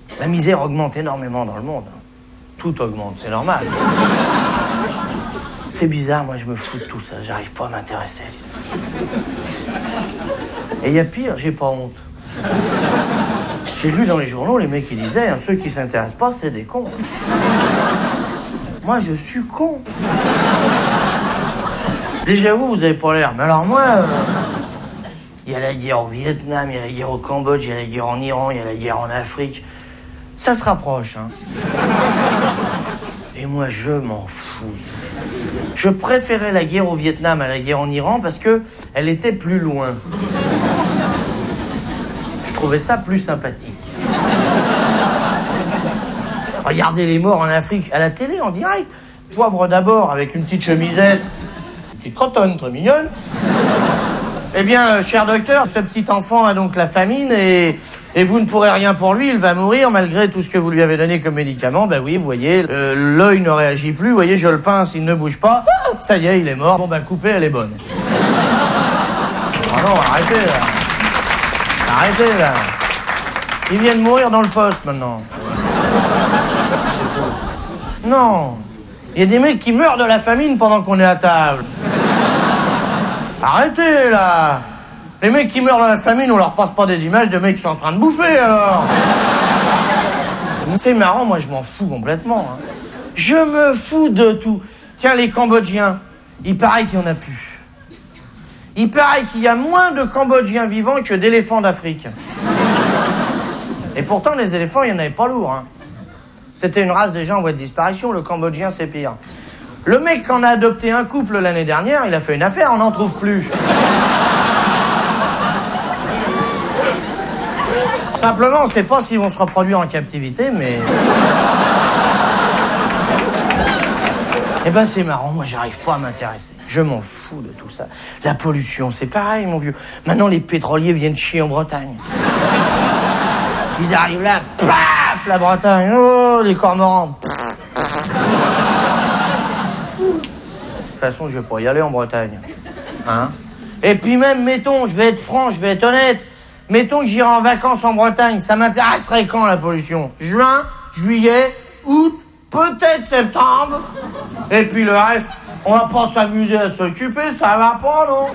La misère augmente énormément dans le monde. Tout augmente, c'est normal. C'est bizarre, moi je me fous de tout ça, j'arrive pas à m'intéresser. Et il y a pire, j'ai pas honte. J'ai lu dans les journaux, les mecs qui disaient, hein, ceux qui s'intéressent pas, c'est des cons. Moi je suis con. Déjà vous avez pas l'air, mais alors moi... Il y a la guerre au Vietnam, il y a la guerre au Cambodge, il y a la guerre en Iran, il y a la guerre en Afrique. Ça se rapproche, hein. Et moi, je m'en fous. Je préférais la guerre au Vietnam à la guerre en Iran parce que elle était plus loin. Je trouvais ça plus sympathique. Regardez les morts en Afrique à la télé, en direct. Poivre d'abord, avec une petite chemisette, une petite crotonne très mignonne. Eh bien, cher docteur, ce petit enfant a donc la famine et vous ne pourrez rien pour lui, il va mourir malgré tout ce que vous lui avez donné comme médicament. Ben oui, vous voyez, l'œil ne réagit plus, vous voyez, je le pince, il ne bouge pas. Ça y est, il est mort. Bon, ben coupez, elle est bonne. Oh non, arrêtez là. Arrêtez là. Il vient de mourir dans le poste maintenant. Non. Il y a des mecs qui meurent de la famine pendant qu'on est à table. Arrêtez, là. Les mecs qui meurent dans la famine, on leur passe pas des images de mecs qui sont en train de bouffer, alors. C'est marrant, moi, je m'en fous complètement. Hein. Je me fous de tout. Tiens, les Cambodgiens, il paraît qu'il y en a plus. Il paraît qu'il y a moins de Cambodgiens vivants que d'éléphants d'Afrique. Et pourtant, les éléphants, il n'y en avait pas lourd. Hein. C'était une race déjà en voie de disparition. Le Cambodgien, c'est pire. Le mec en a adopté un couple l'année dernière, il a fait une affaire, on n'en trouve plus. Simplement, on ne sait pas s'ils vont se reproduire en captivité, mais... Eh ben, c'est marrant, moi, j'arrive pas à m'intéresser. Je m'en fous de tout ça. La pollution, c'est pareil, mon vieux. Maintenant, les pétroliers viennent chier en Bretagne. Ils arrivent là, paf, la Bretagne, oh, les cormorans. De toute façon, je vais pas y aller en Bretagne. Hein? Et puis même, mettons, je vais être franc, je vais être honnête, mettons que j'irai en vacances en Bretagne, ça m'intéresserait quand, la pollution? Juin, juillet, août, peut-être septembre, et puis le reste, on va pas s'amuser à s'occuper, ça va pas, non?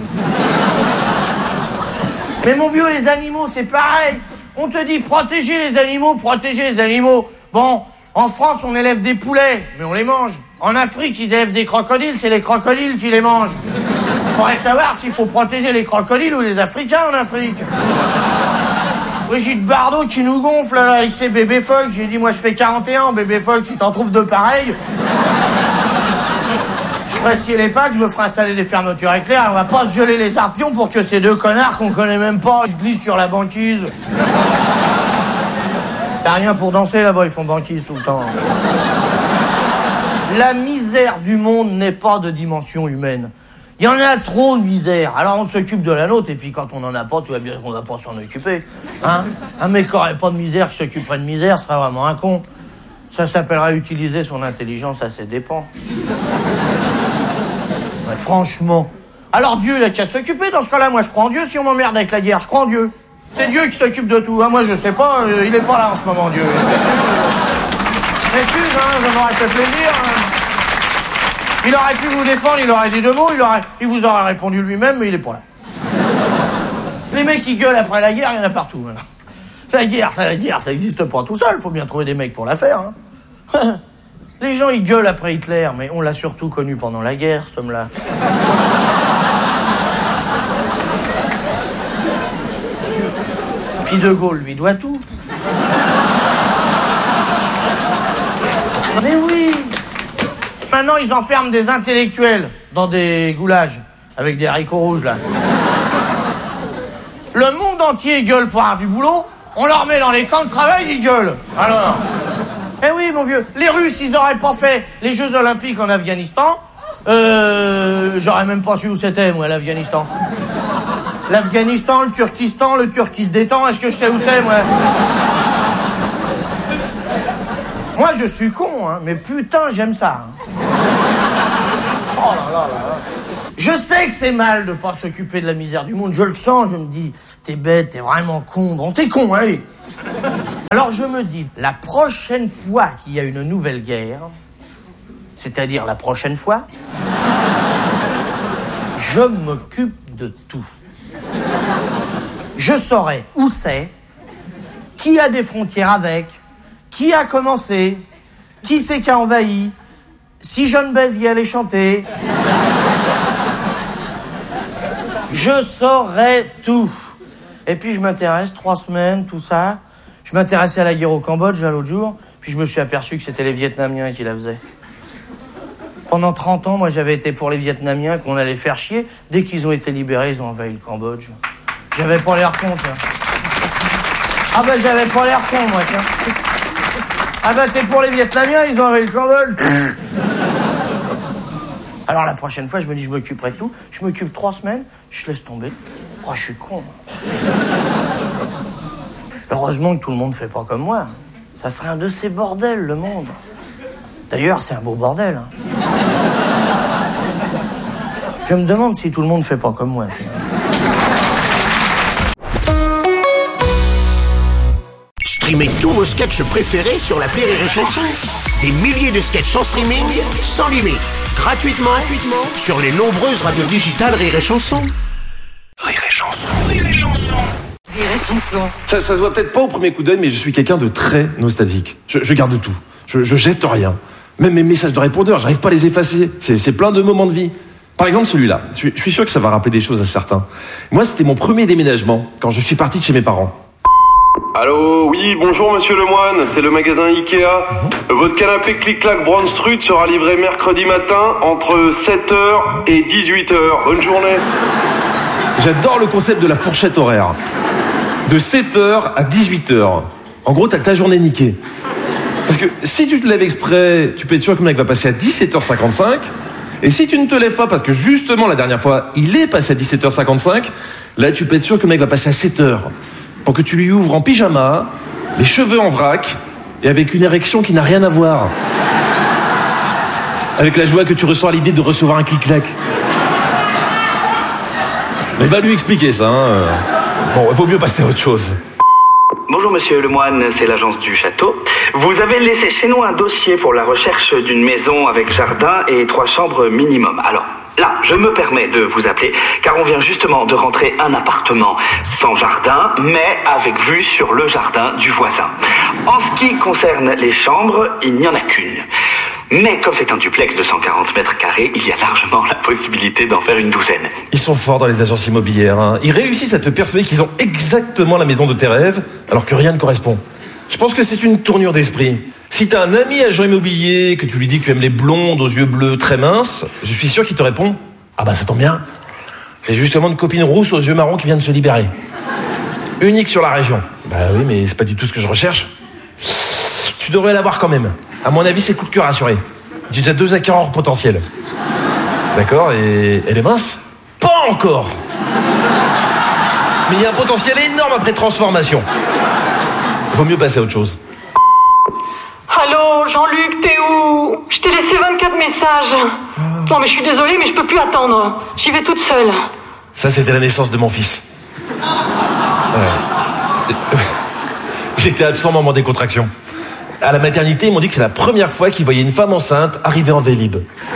Mais mon vieux, les animaux, c'est pareil. On te dit, protégez les animaux, protégez les animaux. Bon, en France, on élève des poulets, mais on les mange. En Afrique, ils élèvent des crocodiles, c'est les crocodiles qui les mangent. Faudrait savoir s'il faut protéger les crocodiles ou les Africains en Afrique. Brigitte Bardot qui nous gonfle là, avec ses bébés phoques. J'ai dit, moi je fais 41, bébé phoque, si t'en trouves deux pareils. Je ferai scier les pattes, je me ferai installer des fermetures éclairs. On va pas se geler les arpions pour que ces deux connards qu'on connaît même pas se glissent sur la banquise. T'as rien pour danser là-bas, ils font banquise tout le temps. La misère du monde n'est pas de dimension humaine. Il y en a trop de misère. Alors on s'occupe de la nôtre, et puis quand on en a pas, tout va bien qu'on va pas s'en occuper. Hein? Un mec qui aurait pas de misère, qui s'occuperait de misère, serait vraiment un con. Ça s'appellera utiliser son intelligence à ses dépens. Ouais, franchement. Alors Dieu, il a qu'à s'occuper dans ce cas-là. Moi, je crois en Dieu. Si on m'emmerde avec la guerre, je crois en Dieu. C'est Dieu qui s'occupe de tout. Hein, moi, je sais pas, il est pas là en ce moment, Dieu. Excuse, hein, ça m'aurait fait plaisir. Hein. Il aurait pu vous défendre, il aurait dit deux mots, il vous aurait répondu lui-même, mais il est pas là. Les mecs qui gueulent après la guerre, il y en a partout. Hein. La guerre, ça existe pas tout seul, faut bien trouver des mecs pour la faire. Hein. Les gens, ils gueulent après Hitler, mais on l'a surtout connu pendant la guerre, cet homme-là. Puis De Gaulle lui doit tout. Mais oui! Maintenant, ils enferment des intellectuels dans des goulages, avec des haricots rouges, là. Le monde entier gueule pour avoir du boulot, on leur met dans les camps de travail, ils gueulent. Alors? Eh oui, mon vieux, les Russes, ils n'auraient pas fait les Jeux Olympiques en Afghanistan. J'aurais même pas su où c'était, moi, l'Afghanistan. L'Afghanistan, le Turkistan, le Turkistan, est-ce que je sais où c'est, moi? Moi, je suis con, hein, mais putain, j'aime ça. Hein. Oh là là là là. Je sais que c'est mal de pas s'occuper de la misère du monde. Je le sens, je me dis, t'es bête, t'es vraiment con. Bon, t'es con, allez. Alors, Alors je me dis, la prochaine fois qu'il y a une nouvelle guerre, c'est-à-dire la prochaine fois, je m'occupe de tout. Je saurai où c'est, qui a des frontières avec, qui a commencé, qui c'est qui a envahi, si Jeanne Béziers allait chanter. Je saurai tout. Et puis je m'intéresse, 3 semaines, tout ça. Je m'intéressais à la guerre au Cambodge l'autre jour, puis je me suis aperçu que c'était les Vietnamiens qui la faisaient. Pendant 30 ans, moi j'avais été pour les Vietnamiens qu'on allait faire chier. Dès qu'ils ont été libérés, ils ont envahi le Cambodge. J'avais pas l'air con, tiens. Ah bah j'avais pas l'air con, moi, tiens. Ah bah t'es pour les Vietnamiens, ils ont envahi le Cambodge. Alors la prochaine fois, je me dis, je m'occuperai de tout. Je m'occupe 3 semaines, je laisse tomber. Oh, je suis con. Heureusement que tout le monde fait pas comme moi. Ça serait un de ces bordels, le monde. D'ailleurs, c'est un beau bordel. Hein. Je me demande si tout le monde fait pas comme moi. Streamez tous vos sketchs préférés sur l'appli Rire et Chanson. Des milliers de sketchs en streaming, sans limite, gratuitement sur les nombreuses radios digitales Rire et Chanson. Rire et Chanson, Rire et Chanson. Rire et Chanson. Ça se voit peut-être pas au premier coup d'œil, mais je suis quelqu'un de très nostalgique. Je garde tout. Je jette rien. Même mes messages de répondeur, j'arrive pas à les effacer. C'est plein de moments de vie. Par exemple, celui-là. Je suis sûr que ça va rappeler des choses à certains. Moi, c'était mon premier déménagement, quand je suis parti de chez mes parents. Allô, oui, bonjour monsieur Lemoine, c'est le magasin Ikea. Votre canapé Clic-Clac Brandstrud sera livré mercredi matin entre 7h et 18h. Bonne journée. J'adore le concept de la fourchette horaire. De 7h à 18h. En gros, t'as ta journée niquée. Parce que si tu te lèves exprès, tu peux être sûr que le mec va passer à 17h55. Et si tu ne te lèves pas, parce que justement la dernière fois, il est passé à 17h55, là tu peux être sûr que le mec va passer à 7h. Pour que tu lui ouvres en pyjama, les cheveux en vrac, et avec une érection qui n'a rien à voir. Avec la joie que tu ressens à l'idée de recevoir un clic-clac. Mais va lui expliquer ça, hein. Bon, il vaut mieux passer à autre chose. Bonjour Monsieur Lemoine, c'est l'agence du château. Vous avez laissé chez nous un dossier pour la recherche d'une maison avec jardin et 3 chambres minimum. Alors, là, je me permets de vous appeler, car on vient justement de rentrer un appartement sans jardin, mais avec vue sur le jardin du voisin. En ce qui concerne les chambres, il n'y en a qu'une. Mais comme c'est un duplex de 140 mètres carrés, il y a largement la possibilité d'en faire une douzaine. Ils sont forts dans les agences immobilières, hein. Ils réussissent à te persuader qu'ils ont exactement la maison de tes rêves, alors que rien ne correspond. Je pense que c'est une tournure d'esprit. Si t'as un ami agent immobilier, que tu lui dis que tu aimes les blondes aux yeux bleus très minces, je suis sûr qu'il te répond « Ah bah ça tombe bien, c'est justement une copine rousse aux yeux marrons qui vient de se libérer. Unique sur la région. » Bah oui, mais c'est pas du tout ce que je recherche. Tu devrais l'avoir quand même. À mon avis, c'est coup de cœur assuré. J'ai déjà 2 acquéreurs potentiels. D'accord, et elle est mince ? Pas encore. Mais il y a un potentiel énorme après transformation. Vaut mieux passer à autre chose. Allô, Jean-Luc, t'es où? Je t'ai laissé 24 messages. Non, mais je suis désolée, mais je peux plus attendre. J'y vais toute seule. Ça, c'était la naissance de mon fils. J'étais absent au moment des contractions. À la maternité, ils m'ont dit que c'est la première fois qu'ils voyaient une femme enceinte arriver en Vélib.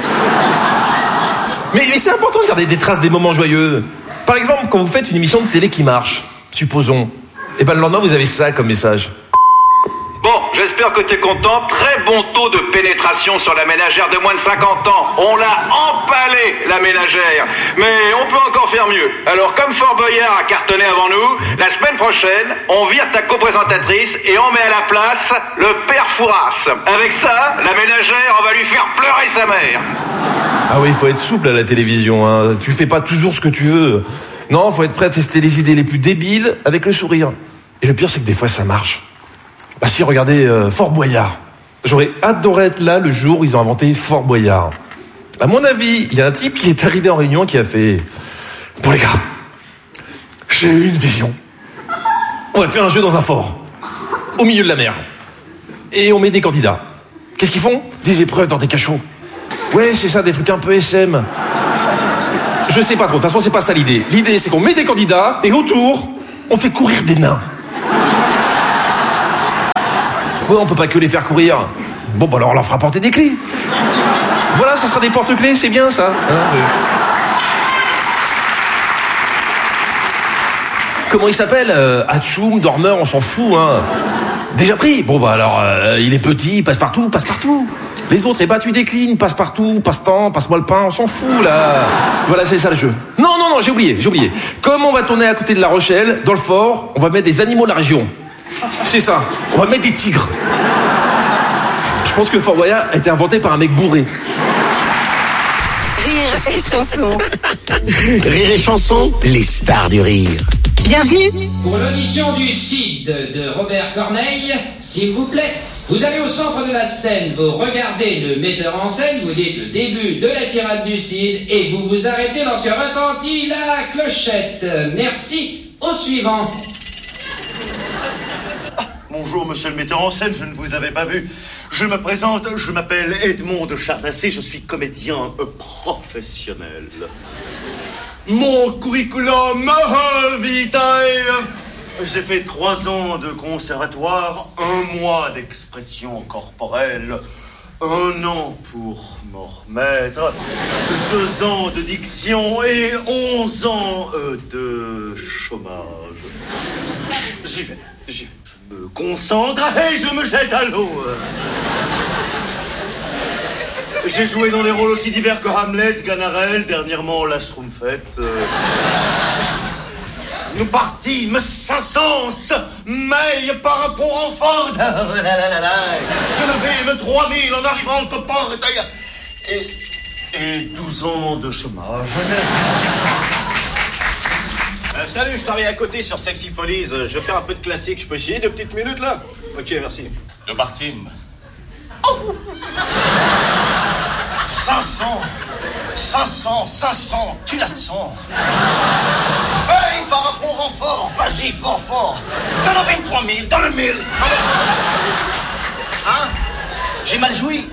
Mais c'est important de garder des traces des moments joyeux. Par exemple, quand vous faites une émission de télé qui marche, supposons, et ben le lendemain, vous avez ça comme message. Bon, j'espère que t'es content. Très bon taux de pénétration sur la ménagère de moins de 50 ans. On l'a empalé, la ménagère. Mais on peut encore faire mieux. Alors, comme Fort Boyard a cartonné avant nous, la semaine prochaine, on vire ta coprésentatrice et on met à la place le père Fouras. Avec ça, la ménagère, on va lui faire pleurer sa mère. Ah oui, il faut être souple à la télévision, hein. Tu fais pas toujours ce que tu veux. Non, faut être prêt à tester les idées les plus débiles avec le sourire. Et le pire, c'est que des fois, ça marche. Bah si, regardez Fort Boyard. J'aurais adoré être là le jour où ils ont inventé Fort Boyard. À mon avis, il y a un type qui est arrivé en réunion qui a fait « Bon les gars, j'ai eu une vision. On va faire un jeu dans un fort, au milieu de la mer. Et on met des candidats. Qu'est-ce qu'ils font? Des épreuves dans des cachots. Ouais, c'est ça, des trucs un peu SM. Je sais pas trop, de toute façon, c'est pas ça l'idée. L'idée, c'est qu'on met des candidats et autour, on fait courir des nains. Ouais, on peut pas que les faire courir. Bon, bah alors on leur fera porter des clés. Voilà, ça sera des porte-clés, c'est bien ça. Comment il s'appelle Hatchoum, Dormeur, on s'en fout, hein. Déjà pris. Bon, bah alors, il est petit, passe partout. Les autres, tu déclines, passe partout, passe-temps, passe-moi le pain, on s'en fout, là. Voilà, c'est ça le jeu. Non, j'ai oublié. Comme on va tourner à côté de La Rochelle, dans le fort, on va mettre des animaux de la région. C'est ça, on va mettre des tigres. Je pense que Fort Boyard a été inventé par un mec bourré. Rire et chanson. Rire et chanson, les stars du rire. Bienvenue. Pour l'audition du CID de Robert Corneille, s'il vous plaît, vous allez au centre de la scène, vous regardez le metteur en scène, vous dites le début de la tirade du CID et vous vous arrêtez lorsque retentit la clochette. Merci. Au suivant. Bonjour, monsieur le metteur en scène, je ne vous avais pas vu. Je me présente, je m'appelle Edmond de Chardassé, je suis comédien professionnel. Mon curriculum vitae, j'ai fait 3 ans de conservatoire, 1 mois d'expression corporelle, 1 an pour m'en remettre, 2 ans de diction et 11 ans de chômage. J'y vais. Je me concentre et je me jette à l'eau. J'ai joué dans des rôles aussi divers que Hamlet, Ganarelle, dernièrement la Schtroumpfette. Nous partîmes 500, mais par rapport en Ford. Je levais 3000 en arrivant au port. Et 12 ans de chômage. Salut, je travaille à côté sur Sexy Follies. Je vais faire un peu de classique. Je peux chier 2 petites minutes là? Ok, merci. Nous partîmes. 500, tu la sens. Hey, par rapport en fort, vas-y, fort. Dans le 23 000, dans le 1000. Hein? J'ai mal joui.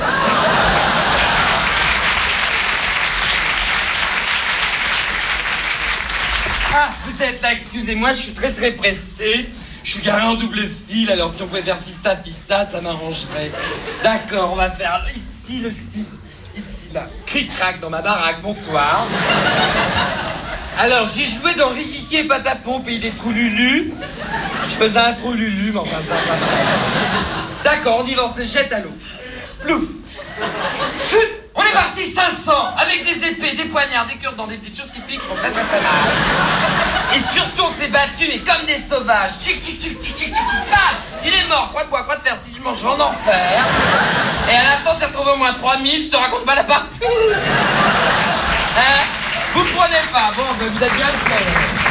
Ah, vous êtes là, excusez-moi, je suis très pressé. Je suis garé en double fil, alors si on pouvait faire fista, ça m'arrangerait. D'accord, on va faire ici le style. Ici, là. Cric-crac dans ma baraque, bonsoir. Alors, j'ai joué dans Rikiki et Patapon, pays des trous Lulu. Je faisais un trou Lulu, mais enfin, ça va pas. D'accord, on y va, on se jette à l'eau. Plouf. On est parti 500, avec des épées, des poignards, des cures dans des petites choses qui piquent, font très mal. Et surtout, on s'est battus, mais comme des sauvages. Tchic, paf. Il est mort, quoi de faire si je mange en enfer. Et à la fin, on s'est retrouvé au moins 3000, se raconte pas la partout. Hein? Vous prenez pas, bon, vous êtes bien fait.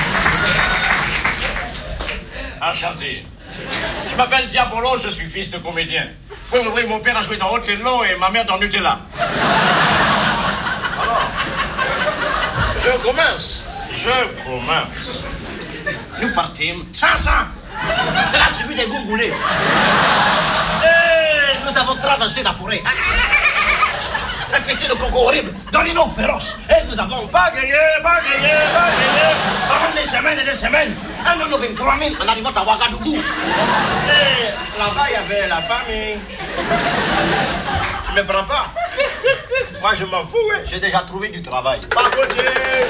Enchanté. Je m'appelle Diabolo, je suis fils de comédien. Oui, mon père a joué dans Othello et ma mère dans Nutella. Alors, je commence. Nous partîmes 500 de la tribu des Goumboulés. Et nous avons traversé la forêt. Un festin de coco horrible, dans les noms féroces. Et nous avons pas gagné. Pendant des semaines et des semaines. Un an de 23 000 en arrivant à Ouagadougou. Et là-bas, il y avait la famille. Tu me prends pas? Moi, je m'en fous, hein. J'ai déjà trouvé du travail. Par côté.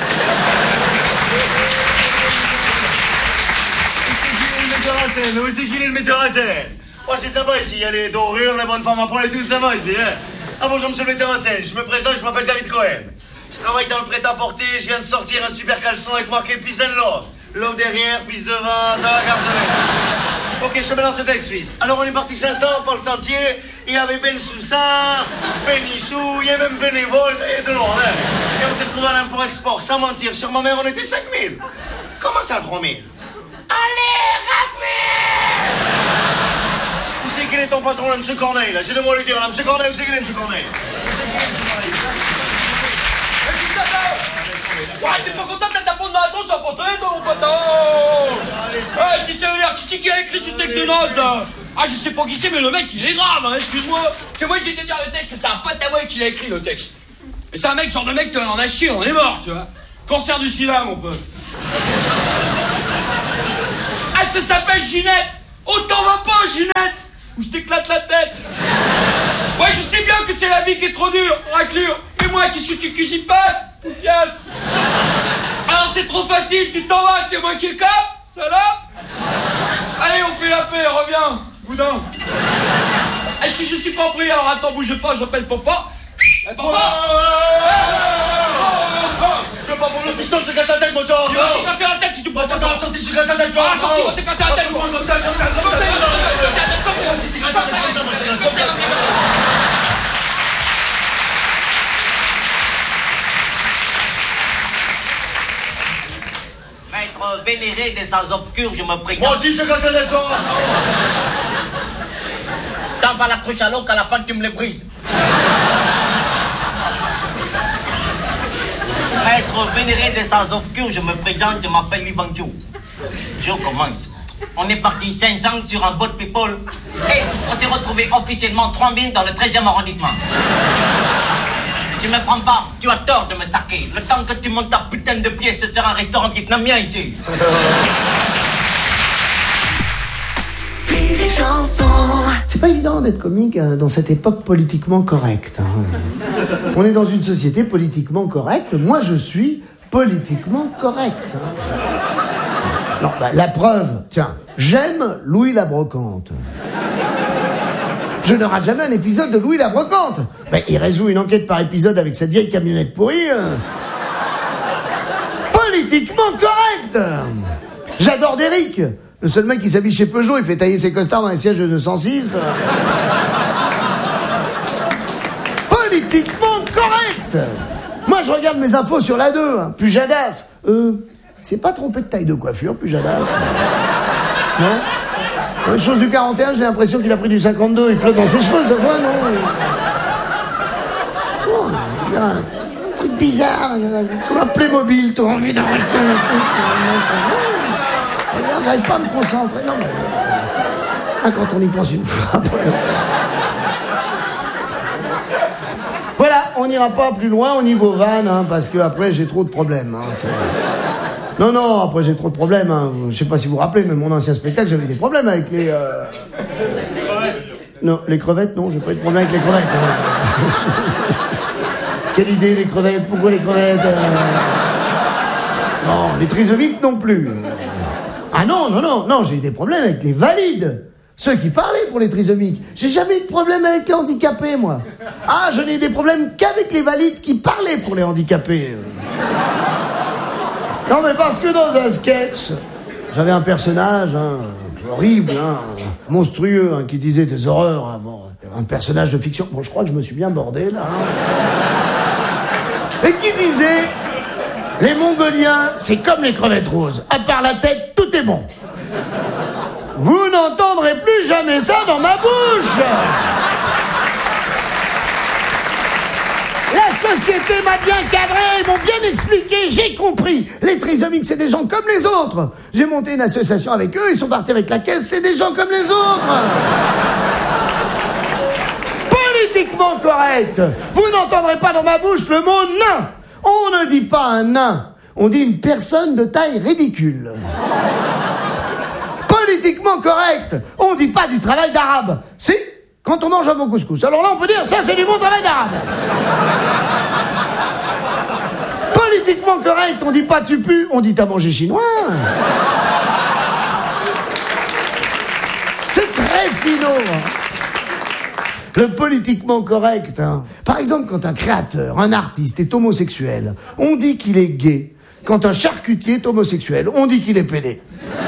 Où c'est qu'il est le metteur en scène? Oh, c'est sympa ici, il y a les dorures, les bonnes femmes à poil et tout, ça va ici, hein. Ah bonjour monsieur le metteur en scène, je me présente, je m'appelle David Cohen. Je travaille dans le prêt-à-porter, je viens de sortir un super caleçon avec marqué Peace and Love. Love derrière, peace devant, ça va cartonner. Ok, je te mets dans ce texte, fils. Alors on est parti 500 par le sentier, il y avait Ben Soussan, Ben Issou, il y avait même Bénévole, et tout le monde, hein. Et on s'est retrouvé à l'import-export, sans mentir, sur ma mère on était 5000. Comment ça 3000? Allez, 4000! Où c'est qu'il est ton patron, là, M. Corneille, là? J'ai de moi lui dire, là, M. Corneille, où c'est qu'il est, M. Corneille? Ouais, t'es pas content d'être à fond dans la tour sans poter, toi, mon poteau? Hey, qui c'est qui a écrit ce texte de naze, là? Ah, je sais pas qui c'est, mais le mec, il est grave, hein, excuse-moi. Parce que moi, j'ai été dire le texte que c'est un pote à moi qui l'a écrit, le texte. Mais c'est un mec, genre de mec, on en a chié, on est mort, tu vois. Cancer du sida, mon pote. Ah, ça s'appelle Ginette. Oh, t'en vas pas, Ginette. ou je t'éclate la tête. Ouais, je sais bien que c'est la vie qui est trop dure, raclure. Mais moi, qu'est-ce que j'y passe, poufiasse? Alors c'est trop facile, tu t'en vas, c'est moi qui le capte, salope. Allez, on fait la paix, reviens, boudin. Et si je suis pas pris, alors attends, bouge pas, j'appelle papa. Papa. Je veux pas pour le fiston, je te casse la tête, mon sang. Tu vas t'éclater la tête si tu peux. Attends, sorti, je te casse la tête, tu vois. Sorti, va t'éclater la tête, Maître vénéré des salles obscures, je me prie. Moi aussi, je te casse la tête, toi. T'en vas la cruche à l'eau qu'à la fin tu me les brises. Maître vénéré des salles obscures, je me présente, je m'appelle Libancho. Je commence. On est parti 5 ans sur un boat people et on s'est retrouvé officiellement 3000 dans le 13e arrondissement. Tu me prends pas, tu as tort de me saquer. Le temps que tu montes ta putain de pied, ce sera un restaurant vietnamien ici. C'est pas évident d'être comique dans cette époque politiquement correcte. On est dans une société politiquement correcte. Moi, je suis politiquement correct. Non, bah, la preuve, tiens, j'aime Louis la Brocante. Je ne rate jamais un épisode de Louis la Brocante. Ben, il résout une enquête par épisode avec cette vieille camionnette pourrie. Politiquement correct. J'adore Derrick. Le seul mec qui s'habille chez Peugeot, il fait tailler ses costards dans les sièges de 206. Politiquement correct. Moi, je regarde mes infos sur la 2. Pujadas. C'est pas trompé de taille de coiffure, Pujadas. Non? Les choses du 41, j'ai l'impression qu'il a pris du 52. Il flotte dans ses cheveux, ça va, non? Oh, il y a un truc bizarre. Comme un Playmobil, t'as envie d'en rester un truc. Regarde, j'arrive pas à me concentrer. Non, mais... quand on y pense une fois, après... Voilà, on n'ira pas plus loin au niveau van, parce que après j'ai trop de problèmes. Non, après j'ai trop de problèmes. Je sais pas si vous vous rappelez, mais mon ancien spectacle, j'avais des problèmes avec les... Non, les crevettes, non, j'ai pas eu de problème avec les crevettes. Quelle idée, les crevettes? Pourquoi les crevettes? Non, les trisomiques non plus. Ah non, j'ai eu des problèmes avec les valides. Ceux qui parlaient pour les trisomiques. J'ai jamais eu de problème avec les handicapés, moi. Ah, je n'ai eu des problèmes qu'avec les valides qui parlaient pour les handicapés. Non, mais parce que dans un sketch, j'avais un personnage horrible, monstrueux, qui disait des horreurs. Bon, un personnage de fiction. Bon, je crois que je me suis bien bordé, là. Et qui disait... Les Mongoliens, c'est comme les crevettes roses. À part la tête, tout est bon. Vous n'entendrez plus jamais ça dans ma bouche. La société m'a bien cadré, ils m'ont bien expliqué, j'ai compris. Les trisomiques, c'est des gens comme les autres. J'ai monté une association avec eux, ils sont partis avec la caisse, c'est des gens comme les autres. Politiquement correct. Vous n'entendrez pas dans ma bouche le mot nain. On ne dit pas un nain, on dit une personne de taille ridicule. Politiquement correct, on dit pas du travail d'arabe. Si, quand on mange un bon couscous. Alors là, on peut dire, ça c'est du bon travail d'arabe. Politiquement correct, on dit pas tu pues, on dit t'as mangé chinois. C'est très finot. Le politiquement correct. Par exemple, quand un créateur, un artiste est homosexuel, on dit qu'il est gay. Quand un charcutier est homosexuel, on dit qu'il est pédé.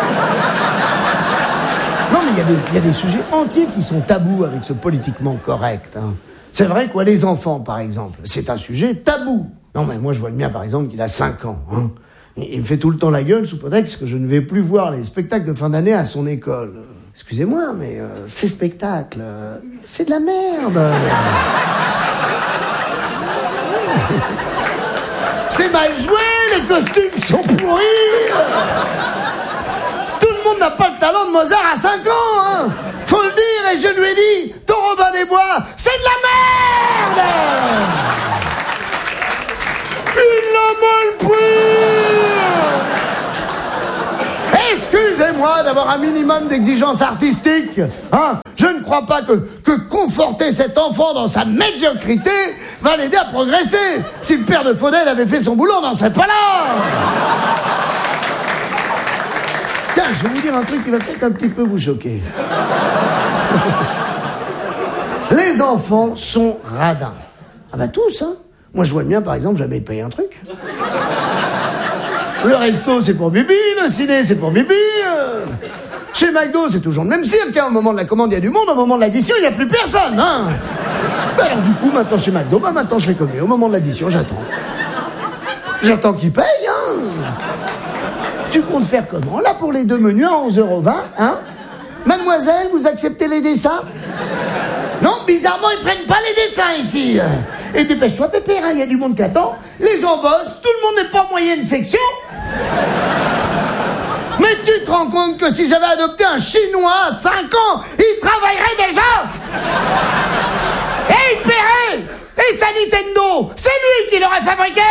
Non, mais il y a des sujets entiers qui sont tabous avec ce politiquement correct. C'est vrai, quoi, les enfants, par exemple, c'est un sujet tabou. Non, mais moi, je vois le mien, par exemple, qu'il a 5 ans. Il me fait tout le temps la gueule sous prétexte que je ne vais plus voir les spectacles de fin d'année à son école. Excusez-moi, mais ces spectacles, c'est de la merde. C'est mal joué, les costumes sont pourris. Tout le monde n'a pas le talent de Mozart à 5 ans, Faut le dire, et je lui ai dit, ton Robin des Bois, c'est de la merde. Il l'a mal pris. Excusez-moi d'avoir un minimum d'exigence artistique, Je ne crois crois pas que conforter cet enfant dans sa médiocrité va l'aider à progresser. Si le père de Faudel avait fait son boulot, on n'en serait pas là. Tiens, je vais vous dire un truc qui va peut-être un petit peu vous choquer. Les enfants sont radins. Ah bah tous, hein. Moi, je vois le mien, par exemple, jamais payer un truc. Le resto, c'est pour Bibi, le ciné, c'est pour Bibi. Chez McDo, c'est toujours le même cirque, hein. Au moment de la commande, il y a du monde, au moment de l'addition, il n'y a plus personne, hein. Ben alors, du coup, maintenant, chez McDo, maintenant, je fais comme lui. Au moment de l'addition, j'attends. J'attends qu'il paye, hein. Tu comptes faire comment, là, pour les 2 menus à 11,20 €, hein? Mademoiselle, vous acceptez les dessins? Non, bizarrement, ils prennent pas les dessins ici. Et dépêche-toi, Pépère, il y a du monde qui attend. Les gens bossent, tout le monde n'est pas en moyenne section. Mais tu te rends compte que si j'avais adopté un Chinois à 5 ans, il travaillerait déjà. Et il paierait. Et sa Nintendo, c'est lui qui l'aurait fabriqué.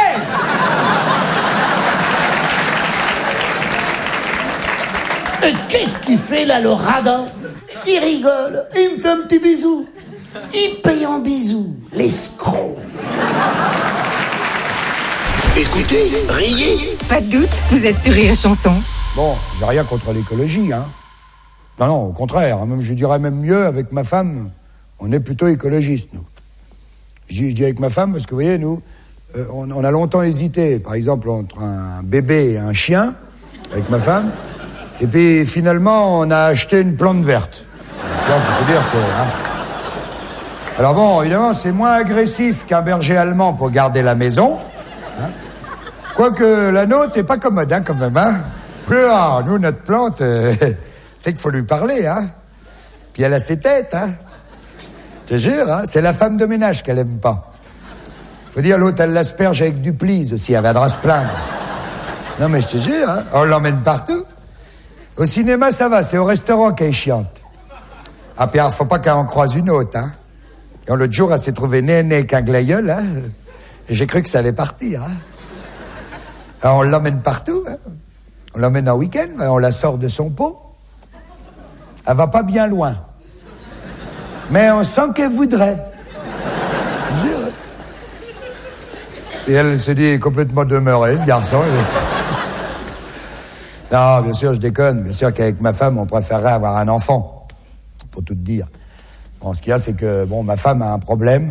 Et qu'est-ce qu'il fait là, le radin? Il rigole, il me fait un petit bisou. Il paye en bisous, l'escroc. Écoutez, riez. Pas de doute, vous êtes sur Rire et Chanson. Bon, j'ai rien contre l'écologie, hein. Non, au contraire, même, je dirais même mieux, avec ma femme, on est plutôt écologistes, nous. Je dis avec ma femme parce que, vous voyez, nous, on a longtemps hésité, par exemple, entre un bébé et un chien, avec ma femme, et puis finalement, on a acheté une plante verte. Donc, il faut dire que... Hein. Alors bon, évidemment, c'est moins agressif qu'un berger allemand pour garder la maison. Hein. Quoique la nôtre est pas commode, hein, quand même, hein. Là, nous, notre plante, c'est qu'il faut lui parler, hein. Puis elle a ses têtes, hein. Je te jure, hein, c'est la femme de ménage qu'elle aime pas. Faut dire, l'autre, elle l'asperge avec du please aussi, elle viendra se plaindre. Non, mais je te jure, hein, on l'emmène partout. Au cinéma, ça va, c'est au restaurant qu'elle est chiante. Ah, puis alors, faut pas qu'elle en croise une autre, hein. Et l'autre jour, elle s'est trouvée nez avec un glaïeul, hein. Et j'ai cru que ça allait partir, hein. Alors, on l'emmène partout, hein. On l'emmène en week-end, on la sort de son pot. Elle va pas bien loin. Mais on sent qu'elle voudrait. Et elle se dit complètement demeurée, ce garçon. Non, bien sûr, je déconne. Bien sûr qu'avec ma femme, on préférerait avoir un enfant. Pour tout te dire. Bon, ce qu'il y a, c'est que, bon, ma femme a un problème.